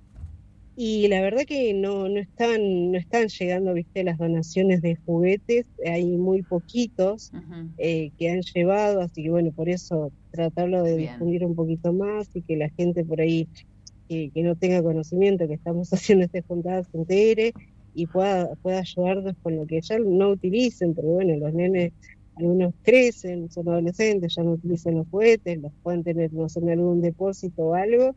Y la verdad que no, no están, no están llegando, viste, las donaciones de juguetes, hay muy poquitos Uh-huh. eh, que han llevado, así que bueno, por eso tratarlo de Bien. difundir un poquito más y que la gente por ahí que, que no tenga conocimiento que estamos haciendo estas juntadas se entere y pueda, pueda ayudarnos con lo que ya no utilicen, pero bueno, los nenes, algunos crecen, son adolescentes, ya no utilizan los juguetes, los pueden tener, no sé, en algún depósito o algo,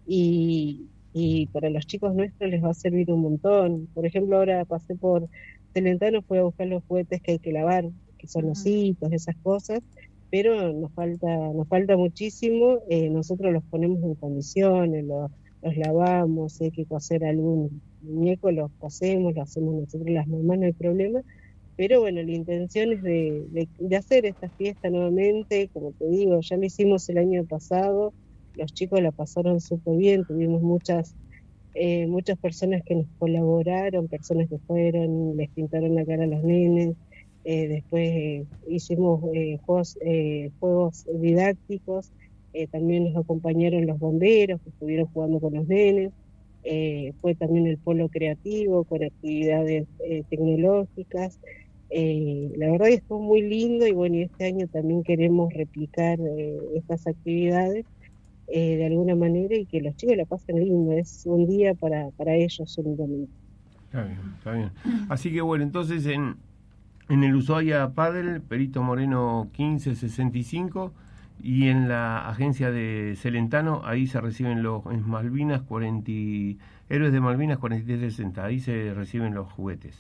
y y para los chicos nuestros les va a servir un montón. Por ejemplo, ahora pasé por Celentano, fui a buscar los juguetes que hay que lavar, que son los hitos, esas cosas, pero nos falta nos falta muchísimo. Eh, nosotros los ponemos en condiciones, los, los lavamos, si hay que coser algún muñeco, los cosemos, lo hacemos nosotros las mamás, no hay problema. Pero bueno, la intención es de, de, de hacer esta fiesta nuevamente, como te digo, ya lo hicimos el año pasado, los chicos la pasaron súper bien, tuvimos muchas eh, muchas personas que nos colaboraron, personas que fueron, les pintaron la cara a los nenes, eh, después eh, hicimos eh, juegos, eh, juegos didácticos, eh, también nos acompañaron los bomberos que estuvieron jugando con los nenes, eh, fue también el polo creativo con actividades eh, tecnológicas. Eh, la verdad que estuvo muy lindo y bueno, y este año también queremos replicar eh, estas actividades Eh, de alguna manera y que los chicos la pasen lindo, es un día para, para ellos únicamente. Está bien, está bien. Así que bueno, entonces en, en el Ushuaia Padel, Perito Moreno quince sesenta y cinco, y en la agencia de Celentano, ahí se reciben los, en Malvinas cuarenta, Héroes de Malvinas cuarenta y tres sesenta, ahí se reciben los juguetes.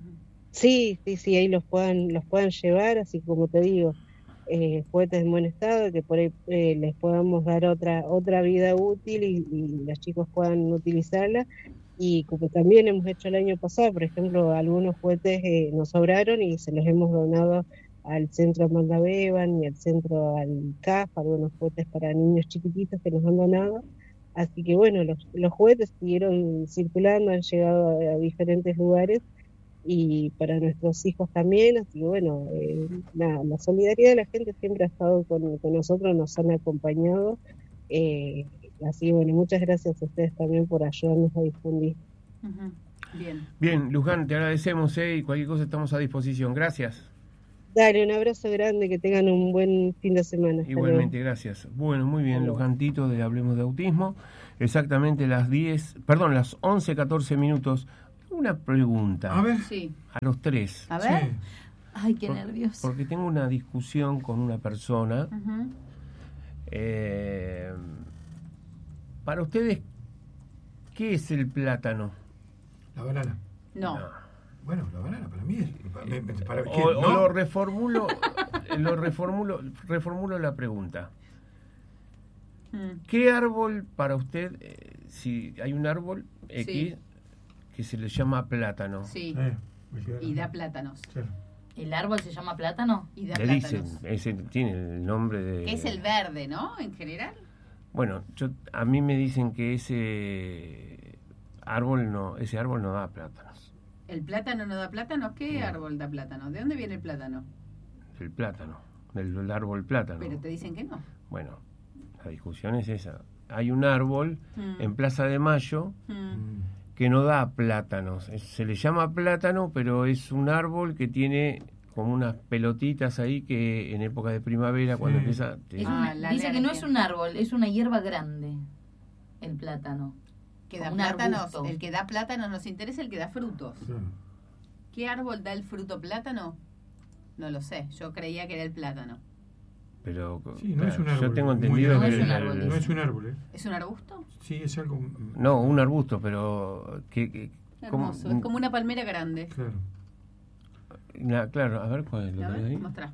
Sí, sí, sí, ahí los puedan, los puedan llevar, así como te digo, Eh, juguetes en buen estado, que por ahí eh, les podamos dar otra otra vida útil y, y los chicos puedan utilizarla. Y como también hemos hecho el año pasado, por ejemplo, algunos juguetes eh, nos sobraron y se los hemos donado al centro Amanda Bevan y al centro al C A F, algunos juguetes para niños chiquititos que nos han donado. Así que bueno, los, los juguetes siguieron circulando, han llegado a, a diferentes lugares y para nuestros hijos también. Así que bueno, eh, nada, la solidaridad de la gente siempre ha estado con, con nosotros, nos han acompañado. Eh, así que bueno, muchas gracias a ustedes también por ayudarnos a difundir. Uh-huh. Bien. Bien, Luján, te agradecemos, ¿eh? Y cualquier cosa estamos a disposición. Gracias. Dale, un abrazo grande, que tengan un buen fin de semana. Hasta Igualmente, luego. gracias. Bueno, muy bien, Luján Tito de Hablemos de Autismo. Exactamente las diez, perdón, las once catorce minutos. Una pregunta. A ver. Sí. A los tres. A ver. Sí. Ay, qué Por- nervioso. Porque tengo una discusión con una persona. Ujú. Eh, para ustedes, ¿qué es el plátano? La banana. No. Bueno, la banana para mí es... Para, para- O, ¿qué? o ¿No? lo reformulo, lo reformulo, reformulo la pregunta. Mm. ¿Qué árbol para usted, eh, si hay un árbol X Sí. que se le llama plátano? Sí. Eh, me queda- Y da plátanos. Claro. ¿El árbol se llama plátano? Y da Le dicen, plátanos. ese tiene el nombre de... Que es el verde, ¿no? En general. Bueno, yo, a mí me dicen que ese árbol no, ese árbol no da plátanos. ¿El plátano no da plátanos? ¿Qué No. árbol da plátano? ¿De dónde viene el plátano? El plátano, el, el árbol plátano. Pero te dicen que no. Bueno, la discusión es esa. Hay un árbol Mm. en Plaza de Mayo Mm. Mm. que no da plátanos. Es- Se le llama plátano, pero es un árbol que tiene como unas pelotitas ahí que en época de primavera, cuando Sí. empieza... te- Es Ah, una- la dice que no alergia. es un árbol, es una hierba grande, el plátano. Que da Un plátanos. arbusto. El que da plátano nos interesa, el que da frutos. Claro. ¿Qué árbol da el fruto plátano? No lo sé. Yo creía que era el plátano. Pero Sí, no es un yo árbol. tengo muy entendido No que... es un el- árbol, No es un árbol, ¿eh? ¿Es un arbusto? Sí, es algo... No, un arbusto, pero... Que, que- ¿cómo? Hermoso. Es como una palmera grande. Claro. Na- claro, a ver cuál es lo A que hay ahí. ver, mostrá.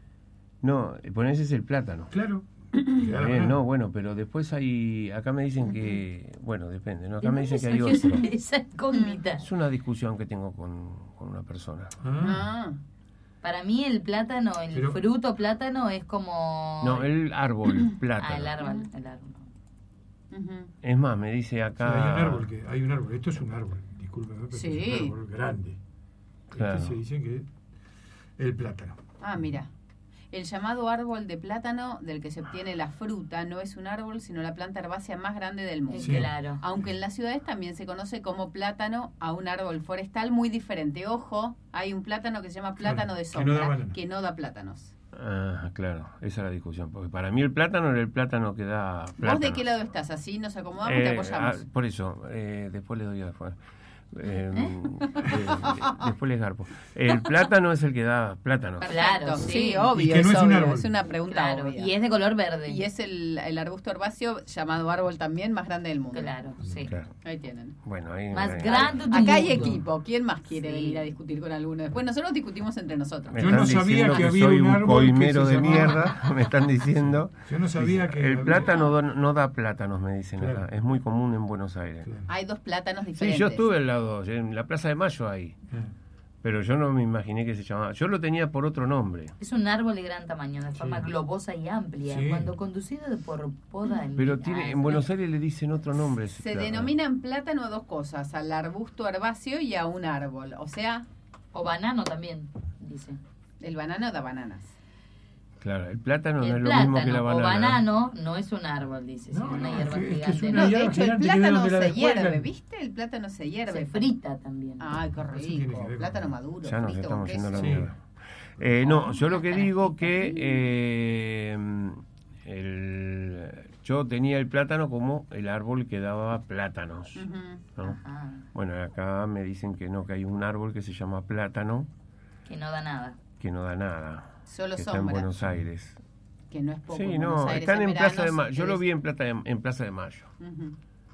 No, ponés es el plátano. Claro. Queda la Bien, banana. no, bueno, pero después hay... Acá me dicen que... Bueno, depende, ¿no? Acá me ¿De dicen que dónde hay surgió otro. esa- esa incógnita? Es una discusión que tengo con, con una persona. Ah, Ah. Para mí el plátano, el Pero- fruto plátano es como... No, el árbol, plátano. Ah, el árbol, el árbol. Ujú. Es más, me dice sí, acá... hay un árbol que... Hay un árbol. Esto es un árbol. Discúlpeme, pero Sí. es un árbol grande. Claro. Este se dice que... El plátano. Ah, mira. El llamado árbol de plátano del que se obtiene la fruta no es un árbol, sino la planta herbácea más grande del mundo. Sí. Claro. Aunque en las ciudades también se conoce como plátano a un árbol forestal muy diferente. Ojo, hay un plátano que se llama plátano de que no da sombra, banana. que no da plátanos. Ah, claro, esa es la discusión. Porque para mí el plátano era el plátano que da plátano. ¿Vos de qué lado estás? Así nos acomodamos y te Eh, apoyamos. ah, por eso, eh, después le doy a... Eh, eh, después les garpo. El plátano es el que da plátano. Claro, Perfecto. sí. sí, obvio. Y que no es un obvio, árbol. es una pregunta Claro, obvia. y es de color verde. Y es el, el arbusto herbáceo llamado árbol también más grande del mundo. Claro, sí. Claro. Ahí tienen. Bueno, ahí... Más eh, grande del Acá hay mundo. equipo. ¿Quién más quiere Sí. venir a discutir con alguno? Después nosotros discutimos entre nosotros. Me Yo están no sabía diciendo que había soy un un árbol que coimero se de llamaba- mierda, me están diciendo. Yo no sabía que... El había- plátano do- no da plátanos, me dicen Claro. acá. Es muy común en Buenos Aires. Claro. Hay dos plátanos Sí, diferentes. yo estuve al lado, en la Plaza de Mayo ahí. Ah. Pero yo no me imaginé que se llamaba. Yo lo tenía por otro nombre. Es un árbol de gran tamaño, de forma Sí. globosa y amplia, Sí. cuando conducido por poda en Pero tiene, en Buenos Aires le dicen otro nombre. ese Se plátano. denominan plátano a dos cosas, al arbusto herbáceo y a un árbol. O sea, O banano también, dice. el banano da bananas. Claro, el plátano no El es lo mismo que la plátano o banana. banano no es un árbol, dice, No, sino una no, hierba es que- es que gigante. es una No, de hierba hecho el gigante que viene plátano de la se descuelgan. hierve, ¿viste? El plátano se hierve. Se frita también. Ay, qué Eso tiene que rico. ver con- Plátano maduro, Ya nos frito estamos con yendo a la queso. Sí. mierda. Eh, no, yo lo que digo que eh, el, yo tenía el plátano como el árbol que daba plátanos. Ujú. ¿no? Ajá, Bueno, acá me dicen que no, que hay un árbol que se llama plátano que no da nada. que no da nada. Solo que está en sombra, Buenos Aires. que no es poco. Sí, en Buenos no, Aires están en verano, Plaza de si Mayo. Yo lo querés. vi en, Plata de- en Plaza de Mayo. Ujú.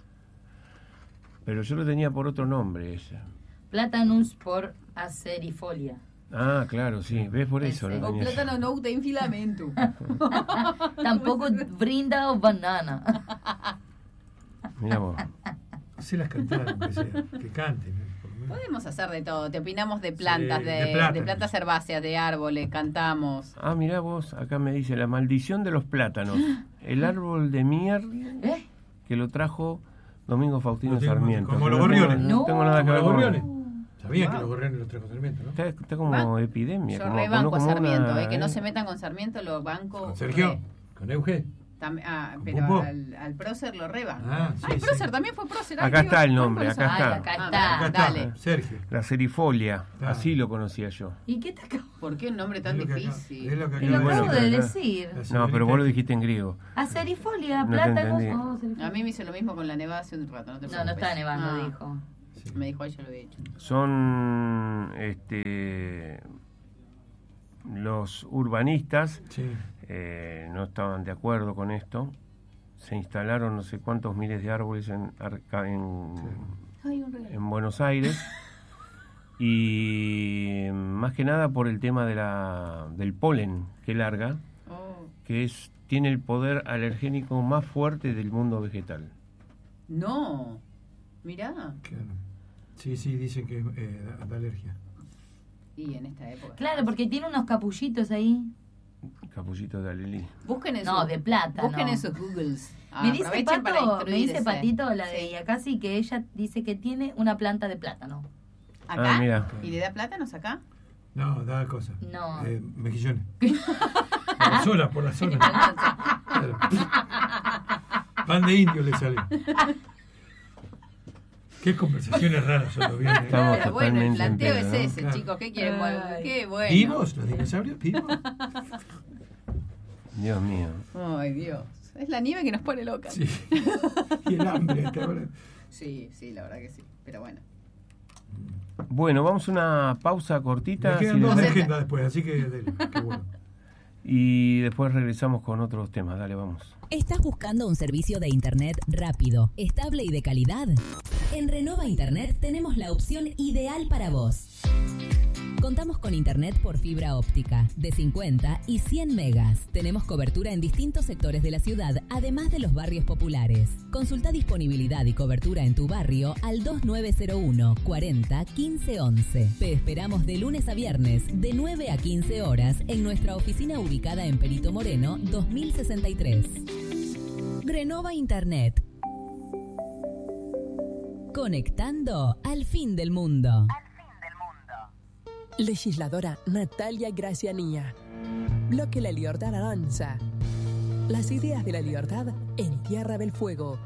Pero yo lo tenía por otro nombre ese. Platanus por acerifolia. Ah, claro, sí. ¿Ves? Por eso Ese. lo O tenía. plátano no tem filamento. Tampoco brinda o banana. Mirá vos. Se las cantar, aunque sea, que canten, por lo Podemos hacer de todo. Te opinamos de plantas, Sí, de, de de, plátanos. plantas herbáceas, de árboles, cantamos. Ah, mirá vos, acá me dice la maldición de los plátanos. El árbol de mier ¿Eh? que lo trajo Domingo Faustino No tengo- Sarmiento. como Que los no tengo- gorriones. No tengo nada que Como ver los con gorriones. Sabían Wow. que los gorriones los trajo Sarmiento, ¿no? Está, está como ¿Va? epidemia. Yo como, rebanco como a Sarmiento, una- eh, que no se metan con Sarmiento, lo banco. Con Sergio, re. con Euge. Tam- ah, ¿Con pero Pumpo? al, al prócer lo rebanco. Ah, sí, Ay, sí. prócer también fue prócer. Ay, Acá Dios, está el ¿cuál nombre, prócer? acá Ay, está. acá Ah, está. Acá dale. está, Sergio. La serifolia, Ah. así lo conocía yo. ¿Y qué te acabo, ¿por qué un nombre tan Es lo que acá- difícil? es lo que te lo acaba bueno, acabo de acá- decir? La No, pero vos lo señorita- dijiste en griego. Acerifolia, No te plátanos. entendí. oh, acerifolia. A mí me hizo lo mismo con la nevada hace un rato. No, te No, no preocupes. está nevando, Ah, dijo. Sí. Me dijo, ella lo había hecho. Son este los urbanistas Sí. eh, no estaban de acuerdo con esto. Se instalaron no sé cuántos miles de árboles en, Arca- en, Ay, un regalo. en Buenos Aires y más que nada por el tema de la, del polen que larga, Oh. que es tiene el poder alergénico más fuerte del mundo vegetal. No. Mirá. Claro. Sí, sí, dicen que eh, da, da alergia. Y en esta época. Claro, porque tiene unos capullitos ahí. Capullito de Alelí. Busquen en No, sus- de plátano. Busquen en sus Googles. Ah, me dice aprovechen para Pato, me instruirse. dice Patito, la de Sí. Yacasi, que ella dice que tiene una planta de plátano. ¿Acá? Ah, mira. ¿Y le da plátanos acá? No, da cosas. No. Eh, mejillones. Por la zona, por la zona. Claro. Pan de indio le sale. Qué conversaciones raras son los viernes. Estamos Pero bueno, el totalmente planteo en es pedo, ¿no? ese, Claro. chicos. ¿Qué quieren? Bueno, Ay. qué bueno. ¿Vivos? ¿Los dinosaurios? ¿Vivos? Dios mío. Ay, Dios. Es la nieve que nos pone loca. Sí. Y el hambre. hasta ahora. Sí, sí, la verdad que sí. Pero bueno. Bueno, vamos a una pausa cortita Me quedan si dos de les- agenda después, así que dele, qué bueno. y después regresamos con otros temas. Dale, vamos. ¿Estás buscando un servicio de Internet rápido, estable y de calidad? En Renova Internet tenemos la opción ideal para vos. Contamos con Internet por fibra óptica de cincuenta y cien megas. Tenemos cobertura en distintos sectores de la ciudad, además de los barrios populares. Consulta disponibilidad y cobertura en tu barrio al dos nueve cero uno, cuarenta, quince once. Te esperamos de lunes a viernes, de nueve a quince horas, en nuestra oficina ubicada en Perito Moreno, dos mil sesenta y tres. Renova Internet. Conectando al fin del mundo. Legisladora Natalia Gracianía. Bloque La Libertad Avanza. Las ideas de la libertad en Tierra del Fuego.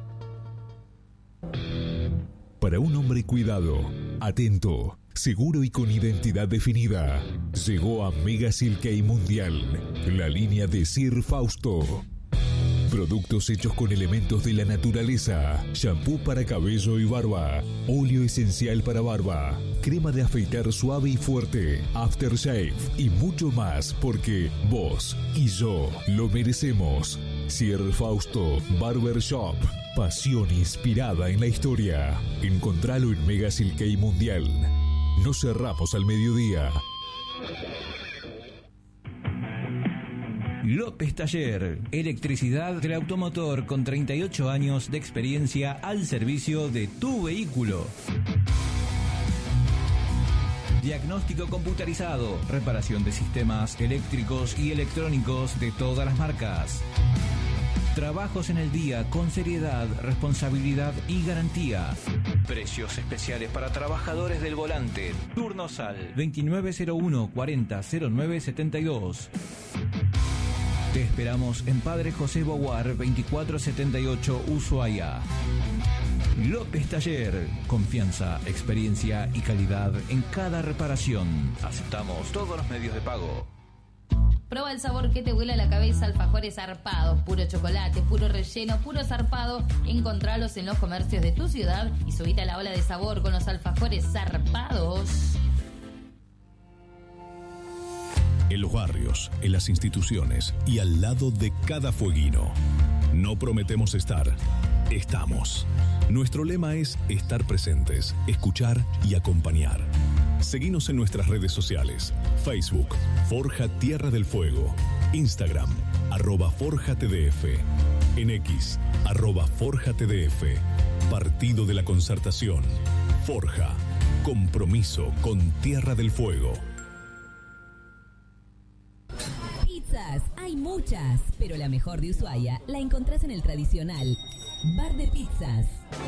Para un hombre cuidado, atento, seguro y con identidad definida, llegó a Mega Silkei Mundial, la línea de Sir Fausto. Productos hechos con elementos de la naturaleza, shampoo para cabello y barba, óleo esencial para barba, crema de afeitar suave y fuerte, aftershave y mucho más porque vos y yo lo merecemos. Sir Fausto Barber Shop, pasión inspirada en la historia. Encontralo en Mega Silkei Mundial. No cerramos al mediodía. López Taller, electricidad del automotor con treinta y ocho años de experiencia al servicio de tu vehículo. Diagnóstico computarizado, reparación de sistemas eléctricos y electrónicos de todas las marcas. Trabajos en el día con seriedad, responsabilidad y garantía. Precios especiales para trabajadores del volante. Turnos al veintinueve cero uno, cuarenta, cero nueve setenta y dos. Te esperamos en Padre José Boguar veinticuatro setenta y ocho, Ushuaia. López Taller. Confianza, experiencia y calidad en cada reparación. Aceptamos todos los medios de pago. Prueba el sabor que te vuela la cabeza, alfajores zarpados, puro chocolate, puro relleno, puro zarpado. Encontralos en los comercios de tu ciudad y subite a la ola de sabor con los alfajores zarpados. En los barrios, en las instituciones y al lado de cada fueguino. No prometemos estar, estamos. Nuestro lema es estar presentes, escuchar y acompañar. Seguinos en nuestras redes sociales. Facebook, Forja Tierra del Fuego. Instagram, arroba Forja T D F. En X, arroba Forja T D F. Partido de la Concertación. Forja, Compromiso con Tierra del Fuego. Pizzas, hay muchas, pero la mejor de Ushuaia la encontrás en el tradicional Bar de Pizzas.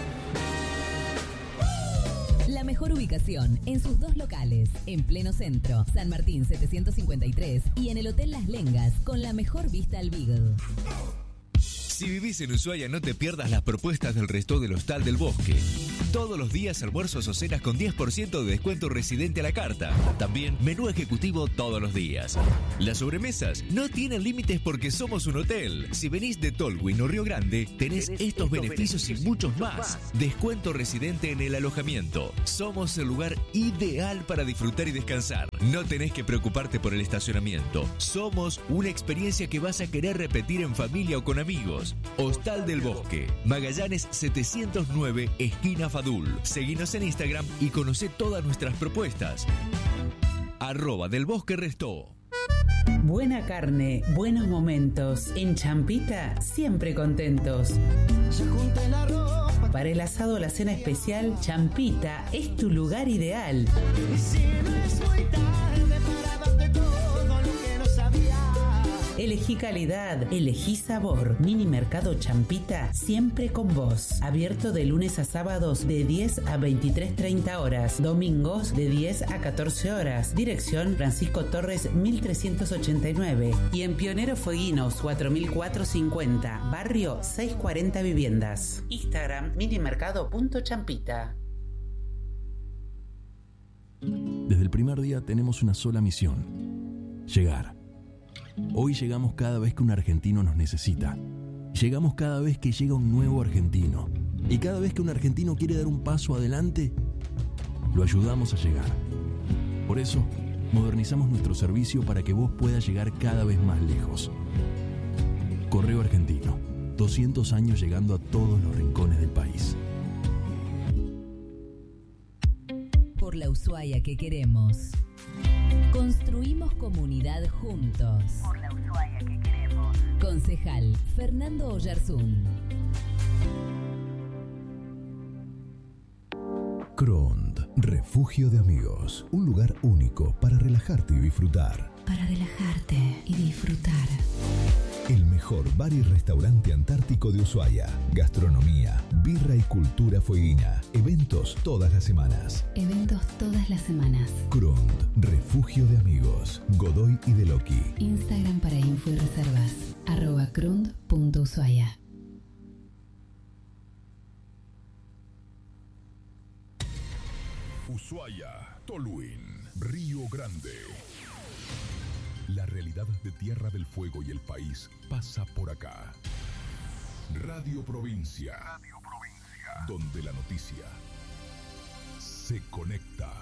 La mejor ubicación en sus dos locales, en pleno centro, San Martín setecientos cincuenta y tres y en el Hotel Las Lengas, con la mejor vista al Beagle. Si vivís en Ushuaia, no te pierdas las propuestas del resto del Hostal del Bosque. Todos los días almuerzos o cenas con diez por ciento de descuento residente a la carta. También menú ejecutivo todos los días. Las sobremesas no tienen límites porque somos un hotel. Si venís de Tolwyn o Río Grande, tenés, tenés estos, estos beneficios, beneficios y muchos más. más. Descuento residente en el alojamiento. Somos el lugar ideal para disfrutar y descansar. No tenés que preocuparte por el estacionamiento. Somos una experiencia que vas a querer repetir en familia o con amigos. Hostal del Bosque, Magallanes setecientos nueve, esquina Fadul. Seguinos en Instagram y conocé todas nuestras propuestas. Arroba del Bosque Restó. Buena carne, buenos momentos. En Champita, siempre contentos. Para el asado o la cena especial, Champita es tu lugar ideal. Elegí calidad, elegí sabor. Mini Mercado Champita, siempre con vos. Abierto de lunes a sábados de diez a veintitrés treinta horas. Domingos de diez a catorce horas. Dirección Francisco Torres mil trescientos ochenta y nueve. Y en Pionero Fueguinos cuatro mil cuatrocientos cincuenta. Barrio seiscientos cuarenta Viviendas. Instagram minimercado punto champita. Desde el primer día tenemos una sola misión: llegar. Hoy llegamos cada vez que un argentino nos necesita. Llegamos cada vez que llega un nuevo argentino. Y cada vez que un argentino quiere dar un paso adelante, lo ayudamos a llegar. Por eso, modernizamos nuestro servicio para que vos puedas llegar cada vez más lejos. Correo Argentino, doscientos años llegando a todos los rincones del país. Por la Ushuaia que queremos. Construimos comunidad juntos. Por la Ushuaia que queremos. Concejal Fernando Oyarzún. Crond, refugio de amigos. Un lugar único para relajarte y disfrutar. Para relajarte y disfrutar. El mejor bar y restaurante antártico de Ushuaia. Gastronomía, birra y cultura fueguina. Eventos todas las semanas. Eventos todas las semanas. Crond, refugio de amigos. Godoy y Deloqui. Instagram para info y reservas. Arroba crund punto ushuaia. Ushuaia, Tolwyn, Río Grande. La realidad de Tierra del Fuego y el país pasa por acá. Radio Provincia. Radio Provincia. Donde la noticia se conecta.